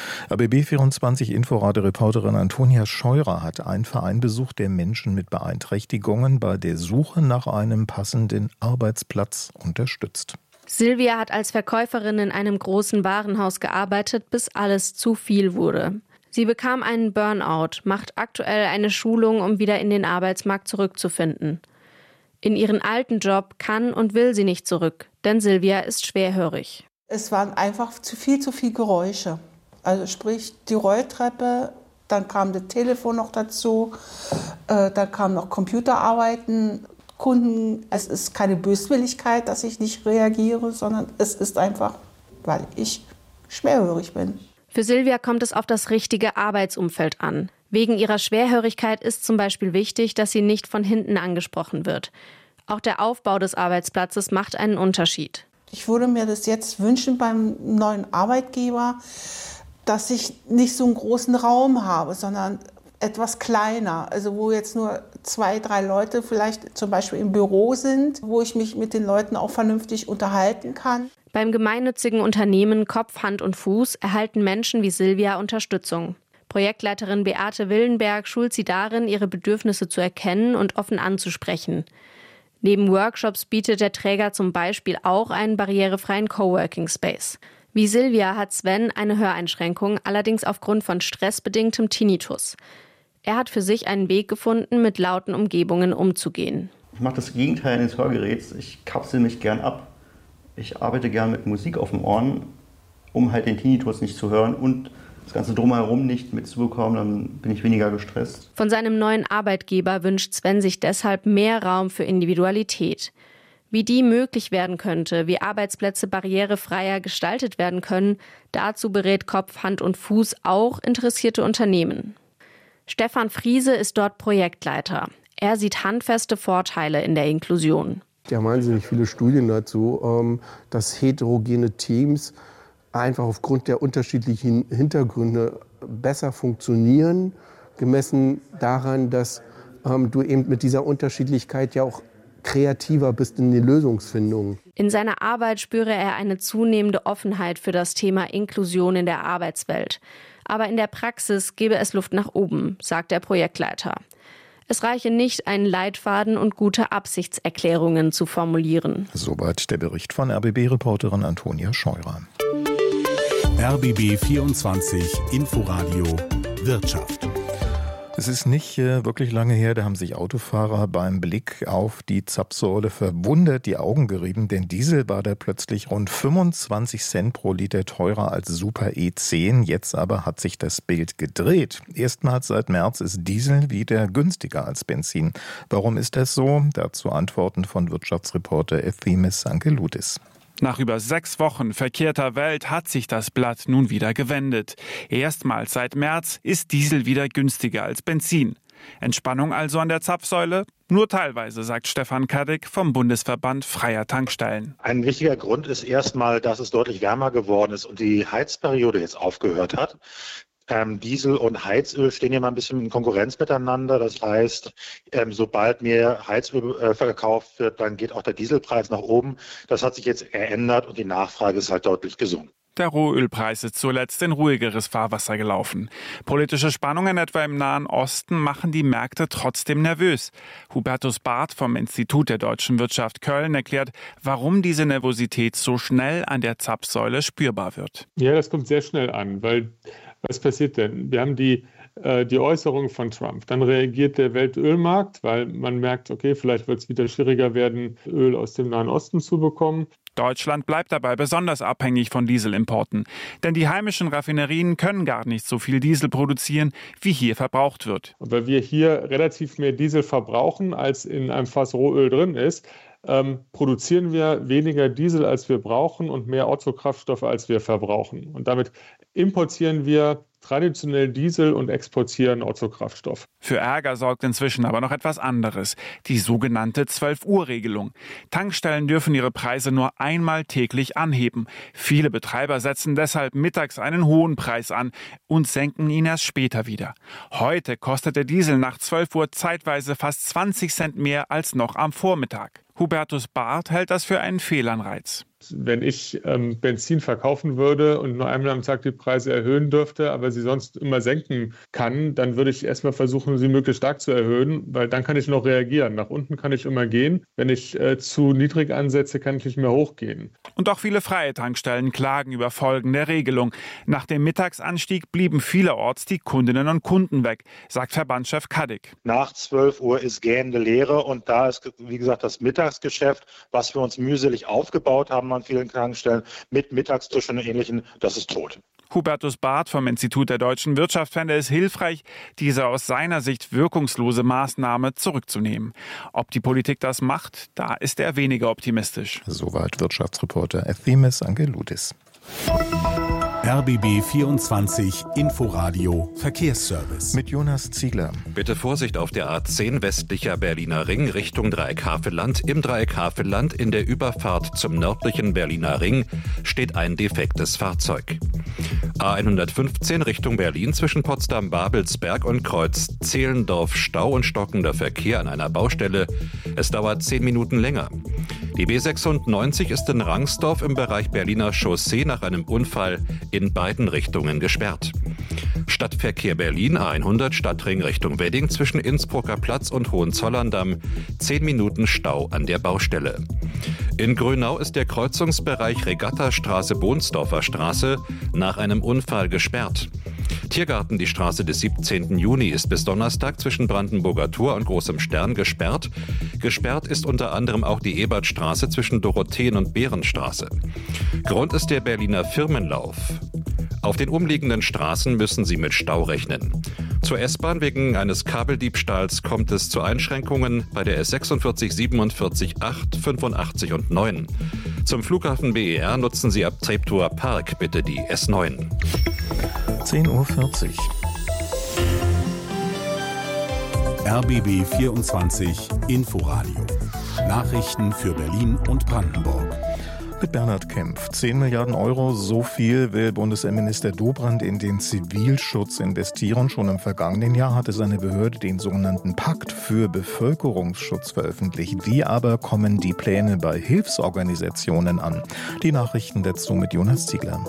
RBB24 Inforadio-Reporterin Antonia Scheurer hat einen Verein besucht, der Menschen mit Beeinträchtigungen bei der Suche nach einem passenden Arbeitsplatz unterstützt. Silvia hat als Verkäuferin in einem großen Warenhaus gearbeitet, bis alles zu viel wurde. Sie bekam einen Burnout, macht aktuell eine Schulung, um wieder in den Arbeitsmarkt zurückzufinden. In ihren alten Job kann und will sie nicht zurück, denn Silvia ist schwerhörig. Es waren einfach zu viel Geräusche. Also sprich die Rolltreppe, dann kam das Telefon noch dazu, dann kam noch Computerarbeiten, Kunden. Es ist keine Böswilligkeit, dass ich nicht reagiere, sondern es ist einfach, weil ich schwerhörig bin. Für Silvia kommt es auf das richtige Arbeitsumfeld an. Wegen ihrer Schwerhörigkeit ist zum Beispiel wichtig, dass sie nicht von hinten angesprochen wird. Auch der Aufbau des Arbeitsplatzes macht einen Unterschied. Ich würde mir das jetzt wünschen beim neuen Arbeitgeber, dass ich nicht so einen großen Raum habe, sondern etwas kleiner. Also wo jetzt nur 2, 3 Leute vielleicht zum Beispiel im Büro sind, wo ich mich mit den Leuten auch vernünftig unterhalten kann. Beim gemeinnützigen Unternehmen Kopf, Hand und Fuß erhalten Menschen wie Silvia Unterstützung. Projektleiterin Beate Willenberg schult sie darin, ihre Bedürfnisse zu erkennen und offen anzusprechen. Neben Workshops bietet der Träger zum Beispiel auch einen barrierefreien Coworking Space. Wie Silvia hat Sven eine Höreinschränkung, allerdings aufgrund von stressbedingtem Tinnitus. Er hat für sich einen Weg gefunden, mit lauten Umgebungen umzugehen. Ich mache das Gegenteil eines Hörgeräts. Ich kapsel mich gern ab. Ich arbeite gern mit Musik auf den Ohren, um halt den Tinnitus nicht zu hören und das Ganze drumherum nicht mitzubekommen, dann bin ich weniger gestresst. Von seinem neuen Arbeitgeber wünscht Sven sich deshalb mehr Raum für Individualität. Wie die möglich werden könnte, wie Arbeitsplätze barrierefreier gestaltet werden können, dazu berät Kopf, Hand und Fuß auch interessierte Unternehmen. Stefan Friese ist dort Projektleiter. Er sieht handfeste Vorteile in der Inklusion. Die haben wahnsinnig viele Studien dazu, dass heterogene Teams einfach aufgrund der unterschiedlichen Hintergründe besser funktionieren, gemessen daran, dass du eben mit dieser Unterschiedlichkeit ja auch kreativer bist in der Lösungsfindung. In seiner Arbeit spüre er eine zunehmende Offenheit für das Thema Inklusion in der Arbeitswelt. Aber in der Praxis gebe es Luft nach oben, sagt der Projektleiter. Es reiche nicht, einen Leitfaden und gute Absichtserklärungen zu formulieren. Soweit der Bericht von RBB-Reporterin Antonia Scheurer. RBB 24 Inforadio Wirtschaft. Es ist nicht wirklich lange her, da haben sich Autofahrer beim Blick auf die Zapfsäule verwundert die Augen gerieben, denn Diesel war da plötzlich rund 25 Cent pro Liter teurer als Super E10. Jetzt aber hat sich das Bild gedreht. Erstmals seit März ist Diesel wieder günstiger als Benzin. Warum ist das so? Dazu Antworten von Wirtschaftsreporter Efthimis Angeloudis. Nach über 6 Wochen verkehrter Welt hat sich das Blatt nun wieder gewendet. Erstmals seit März ist Diesel wieder günstiger als Benzin. Entspannung also an der Zapfsäule? Nur teilweise, sagt Stefan Kadek vom Bundesverband Freier Tankstellen. Ein wichtiger Grund ist erstmal, dass es deutlich wärmer geworden ist und die Heizperiode jetzt aufgehört hat. Diesel und Heizöl stehen ja mal ein bisschen in Konkurrenz miteinander. Das heißt, sobald mehr Heizöl verkauft wird, dann geht auch der Dieselpreis nach oben. Das hat sich jetzt geändert und die Nachfrage ist halt deutlich gesunken. Der Rohölpreis ist zuletzt in ruhigeres Fahrwasser gelaufen. Politische Spannungen etwa im Nahen Osten machen die Märkte trotzdem nervös. Hubertus Barth vom Institut der deutschen Wirtschaft Köln erklärt, warum diese Nervosität so schnell an der Zapfsäule spürbar wird. Ja, das kommt sehr schnell an, weil was passiert denn? Wir haben die Äußerung von Trump. Dann reagiert der Weltölmarkt, weil man merkt, okay, vielleicht wird es wieder schwieriger werden, Öl aus dem Nahen Osten zu bekommen. Deutschland bleibt dabei besonders abhängig von Dieselimporten. Denn die heimischen Raffinerien können gar nicht so viel Diesel produzieren, wie hier verbraucht wird. Und weil wir hier relativ mehr Diesel verbrauchen, als in einem Fass Rohöl drin ist, produzieren wir weniger Diesel, als wir brauchen und mehr Otto-Kraftstoffe, als wir verbrauchen. Und damit importieren wir traditionell Diesel und exportieren Otto-Kraftstoff. Für Ärger sorgt inzwischen aber noch etwas anderes, die sogenannte 12-Uhr-Regelung. Tankstellen dürfen ihre Preise nur einmal täglich anheben. Viele Betreiber setzen deshalb mittags einen hohen Preis an und senken ihn erst später wieder. Heute kostet der Diesel nach 12 Uhr zeitweise fast 20 Cent mehr als noch am Vormittag. Hubertus Barth hält das für einen Fehlanreiz. Wenn ich Benzin verkaufen würde und nur einmal am Tag die Preise erhöhen dürfte, aber sie sonst immer senken kann, dann würde ich erstmal versuchen, sie möglichst stark zu erhöhen, weil dann kann ich noch reagieren. Nach unten kann ich immer gehen. Wenn ich zu niedrig ansetze, kann ich nicht mehr hochgehen. Und auch viele freie Tankstellen klagen über Folgen der Regelung. Nach dem Mittagsanstieg blieben vielerorts die Kundinnen und Kunden weg, sagt Verbandschef Kadek. Nach 12 Uhr ist gähnende Leere und da ist, wie gesagt, das Mittagsgeschäft, was wir uns mühselig aufgebaut haben an vielen Tankstellen, mit Mittagstischen und Ähnlichem, das ist tot. Hubertus Barth vom Institut der deutschen Wirtschaft fände es hilfreich, diese aus seiner Sicht wirkungslose Maßnahme zurückzunehmen. Ob die Politik das macht, da ist er weniger optimistisch. Soweit Wirtschaftsreporter Efthimis Angeloudis. RBB 24 Inforadio Verkehrsservice. Mit Jonas Ziegler. Bitte Vorsicht auf der A10 westlicher Berliner Ring Richtung Dreieck-Havelland. Im Dreieck-Havelland in der Überfahrt zum nördlichen Berliner Ring steht ein defektes Fahrzeug. A115 Richtung Berlin zwischen Potsdam-Babelsberg und Kreuz Zehlendorf Stau und stockender Verkehr an einer Baustelle. Es dauert 10 Minuten länger. Die B96 ist in Rangsdorf im Bereich Berliner Chaussee nach einem Unfall in beiden Richtungen gesperrt. Stadtverkehr Berlin A100 Stadtring Richtung Wedding zwischen Innsbrucker Platz und Hohenzollern-Damm 10 Minuten Stau an der Baustelle. In Grönau ist der Kreuzungsbereich Regattastraße-Bohnsdorfer Straße nach einem Unfall gesperrt. Tiergarten, die Straße des 17. Juni, ist bis Donnerstag zwischen Brandenburger Tor und Großem Stern gesperrt. Gesperrt ist unter anderem auch die Ebertstraße zwischen Dorotheen- und Behrenstraße. Grund ist der Berliner Firmenlauf. Auf den umliegenden Straßen müssen Sie mit Stau rechnen. Zur S-Bahn wegen eines Kabeldiebstahls kommt es zu Einschränkungen bei der S46, 47, 8, 85 und 9. Zum Flughafen BER nutzen Sie ab Treptower Park bitte die S9. 10:40 Uhr. RBB 24 Inforadio. Nachrichten für Berlin und Brandenburg. Mit Bernhard Kempf. 10 Milliarden Euro, so viel will Bundesinnenminister Dobrindt in den Zivilschutz investieren. Schon im vergangenen Jahr hatte seine Behörde den sogenannten Pakt für Bevölkerungsschutz veröffentlicht. Wie aber kommen die Pläne bei Hilfsorganisationen an? Die Nachrichten dazu mit Jonas Ziegler.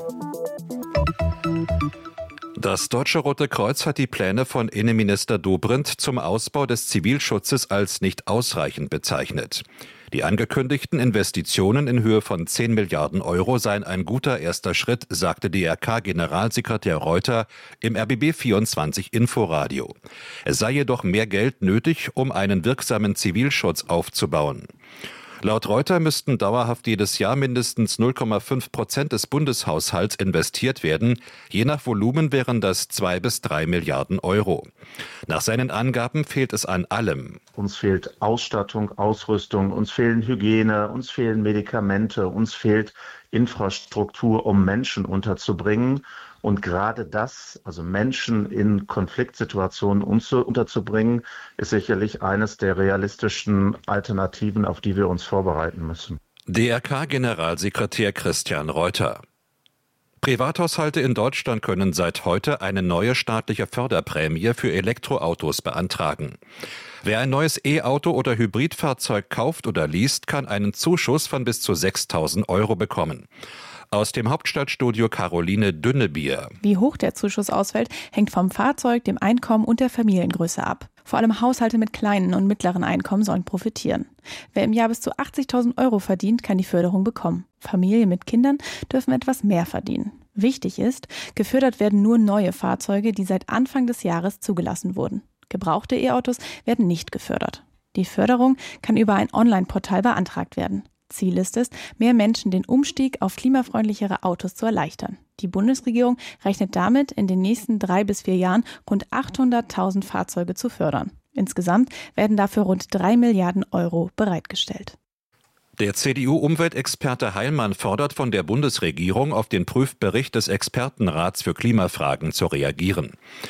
Das Deutsche Rote Kreuz hat die Pläne von Innenminister Dobrindt zum Ausbau des Zivilschutzes als nicht ausreichend bezeichnet. Die angekündigten Investitionen in Höhe von 10 Milliarden Euro seien ein guter erster Schritt, sagte DRK-Generalsekretär Reuter im RBB24 Inforadio. Es sei jedoch mehr Geld nötig, um einen wirksamen Zivilschutz aufzubauen. Laut Reuter müssten dauerhaft jedes Jahr mindestens 0,5% des Bundeshaushalts investiert werden. Je nach Volumen wären das 2 bis 3 Milliarden Euro. Nach seinen Angaben fehlt es an allem. Uns fehlt Ausstattung, Ausrüstung, uns fehlen Hygiene, uns fehlen Medikamente, uns fehlt Infrastruktur, um Menschen unterzubringen. Und gerade das, also Menschen in Konfliktsituationen unterzubringen, ist sicherlich eines der realistischen Alternativen, auf die wir uns vorbereiten müssen. DRK-Generalsekretär Christian Reuter. Privathaushalte in Deutschland können seit heute eine neue staatliche Förderprämie für Elektroautos beantragen. Wer ein neues E-Auto oder Hybridfahrzeug kauft oder least, kann einen Zuschuss von bis zu 6.000 Euro bekommen. Aus dem Hauptstadtstudio Caroline Dünnebier. Wie hoch der Zuschuss ausfällt, hängt vom Fahrzeug, dem Einkommen und der Familiengröße ab. Vor allem Haushalte mit kleinen und mittleren Einkommen sollen profitieren. Wer im Jahr bis zu 80.000 Euro verdient, kann die Förderung bekommen. Familien mit Kindern dürfen etwas mehr verdienen. Wichtig ist, gefördert werden nur neue Fahrzeuge, die seit Anfang des Jahres zugelassen wurden. Gebrauchte E-Autos werden nicht gefördert. Die Förderung kann über ein Online-Portal beantragt werden. Ziel ist es, mehr Menschen den Umstieg auf klimafreundlichere Autos zu erleichtern. Die Bundesregierung rechnet damit, in den nächsten 3 bis 4 Jahren rund 800.000 Fahrzeuge zu fördern. Insgesamt werden dafür rund 3 Milliarden Euro bereitgestellt. Der CDU-Umweltexperte Heilmann fordert von der Bundesregierung, auf den Prüfbericht des Expertenrats für Klimafragen zu reagieren.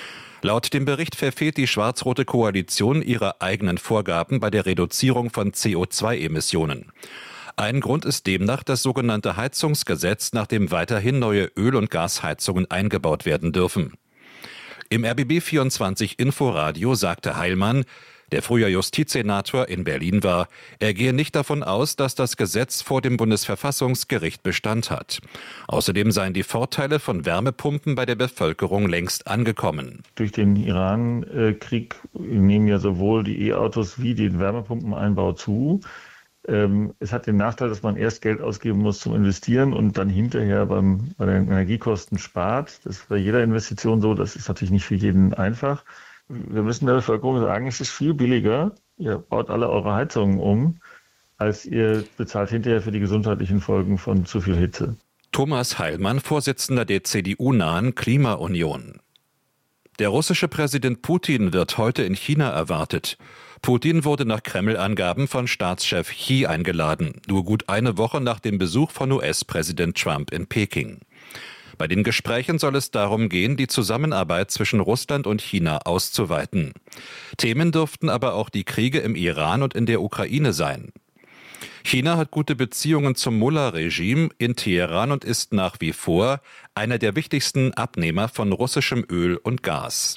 Laut dem Bericht verfehlt die schwarz-rote Koalition ihre eigenen Vorgaben bei der Reduzierung von CO2-Emissionen. Ein Grund ist demnach das sogenannte Heizungsgesetz, nach dem weiterhin neue Öl- und Gasheizungen eingebaut werden dürfen. Im RBB24 Inforadio sagte Heilmann, der früher Justizsenator in Berlin war, er gehe nicht davon aus, dass das Gesetz vor dem Bundesverfassungsgericht Bestand hat. Außerdem seien die Vorteile von Wärmepumpen bei der Bevölkerung längst angekommen. Durch den Iran-Krieg nehmen ja sowohl die E-Autos wie den Wärmepumpeneinbau zu. Es hat den Nachteil, dass man erst Geld ausgeben muss zum Investieren und dann hinterher bei den Energiekosten spart. Das ist bei jeder Investition so, das ist natürlich nicht für jeden einfach. Wir müssen der Bevölkerung sagen, es ist viel billiger, ihr baut alle eure Heizungen um, als ihr bezahlt hinterher für die gesundheitlichen Folgen von zu viel Hitze. Thomas Heilmann, Vorsitzender der CDU-nahen Klimaunion. Der russische Präsident Putin wird heute in China erwartet. Putin wurde nach Kreml-Angaben von Staatschef Xi eingeladen, nur gut eine Woche nach dem Besuch von US-Präsident Trump in Peking. Bei den Gesprächen soll es darum gehen, die Zusammenarbeit zwischen Russland und China auszuweiten. Themen dürften aber auch die Kriege im Iran und in der Ukraine sein. China hat gute Beziehungen zum Mullah-Regime in Teheran und ist nach wie vor einer der wichtigsten Abnehmer von russischem Öl und Gas.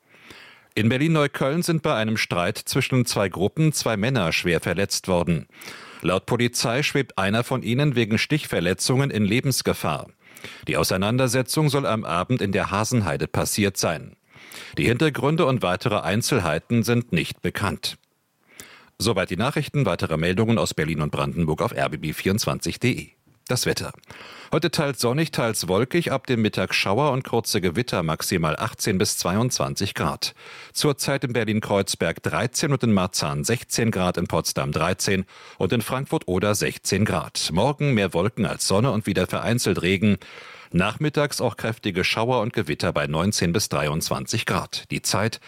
In Berlin-Neukölln sind bei einem Streit zwischen 2 Gruppen 2 Männer schwer verletzt worden. Laut Polizei schwebt einer von ihnen wegen Stichverletzungen in Lebensgefahr. Die Auseinandersetzung soll am Abend in der Hasenheide passiert sein. Die Hintergründe und weitere Einzelheiten sind nicht bekannt. Soweit die Nachrichten. Weitere Meldungen aus Berlin und Brandenburg auf rbb24.de. Das Wetter. Heute teils sonnig, teils wolkig, ab dem Mittag Schauer und kurze Gewitter, maximal 18 bis 22 Grad. Zurzeit in Berlin-Kreuzberg 13 und in Marzahn 16 Grad, in Potsdam 13 und in Frankfurt-Oder 16 Grad. Morgen mehr Wolken als Sonne und wieder vereinzelt Regen. Nachmittags auch kräftige Schauer und Gewitter bei 19 bis 23 Grad. Die Zeit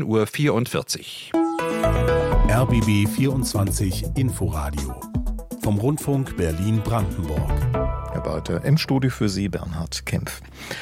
10:44 Uhr. RBB 24 Inforadio vom Rundfunk Berlin-Brandenburg. Herr Walter, im Studio für Sie Bernhard Kempf.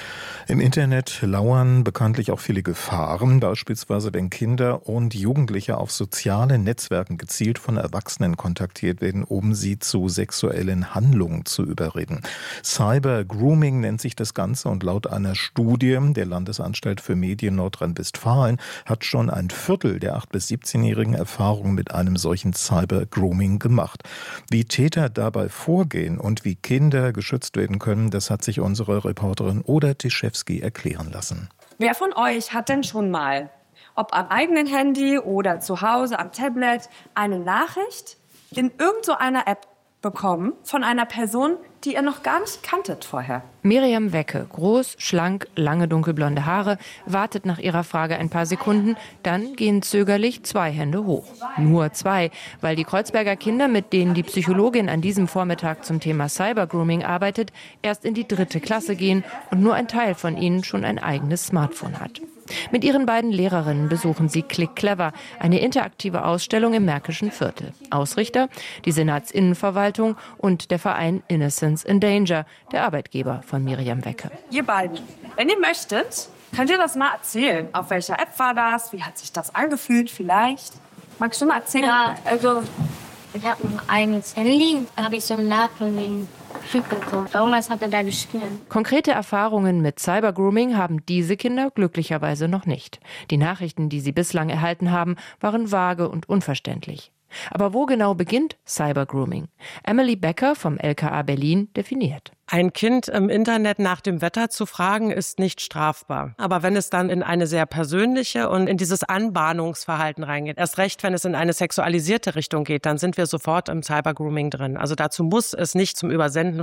Im Internet lauern bekanntlich auch viele Gefahren, beispielsweise wenn Kinder und Jugendliche auf sozialen Netzwerken gezielt von Erwachsenen kontaktiert werden, um sie zu sexuellen Handlungen zu überreden. Cyber-Grooming nennt sich das Ganze und laut einer Studie der Landesanstalt für Medien Nordrhein-Westfalen hat schon ein Viertel der 8- bis 17-Jährigen Erfahrungen mit einem solchen Cyber-Grooming gemacht. Wie Täter dabei vorgehen und wie Kinder geschützt werden können, das hat sich unsere Reporterin Oda Tischewski erklären lassen. Wer von euch hat denn schon mal, ob am eigenen Handy oder zu Hause am Tablet, eine Nachricht in irgendeiner App bekommen von einer Person, die ihr noch gar nicht kanntet vorher? Miriam Wecke, groß, schlank, lange dunkelblonde Haare, wartet nach ihrer Frage ein paar Sekunden, dann gehen zögerlich 2 Hände hoch. Nur 2, weil die Kreuzberger Kinder, mit denen die Psychologin an diesem Vormittag zum Thema Cybergrooming arbeitet, erst in die 3. Klasse gehen und nur ein Teil von ihnen schon ein eigenes Smartphone hat. Mit ihren beiden Lehrerinnen besuchen sie Click Clever, eine interaktive Ausstellung im Märkischen Viertel. Ausrichter die Senatsinnenverwaltung und der Verein Innocence in Danger, der Arbeitgeber von Miriam Wecke. Ihr beiden, wenn ihr möchtet, könnt ihr das mal erzählen. Auf welcher App war das? Wie hat sich das angefühlt vielleicht? Magst du mal erzählen? Ja, also ich habe ein Handy, da habe ich so einen Nachrichten bekommen. Irgendwas hat er da geschrieben. Konkrete Erfahrungen mit Cybergrooming haben diese Kinder glücklicherweise noch nicht. Die Nachrichten, die sie bislang erhalten haben, waren vage und unverständlich. Aber wo genau beginnt Cybergrooming? Emily Becker vom LKA Berlin definiert. Ein Kind im Internet nach dem Wetter zu fragen, ist nicht strafbar. Aber wenn es dann in eine sehr persönliche und in dieses Anbahnungsverhalten reingeht, erst recht, wenn es in eine sexualisierte Richtung geht, dann sind wir sofort im Cybergrooming drin. Also dazu muss es nicht zum Übersenden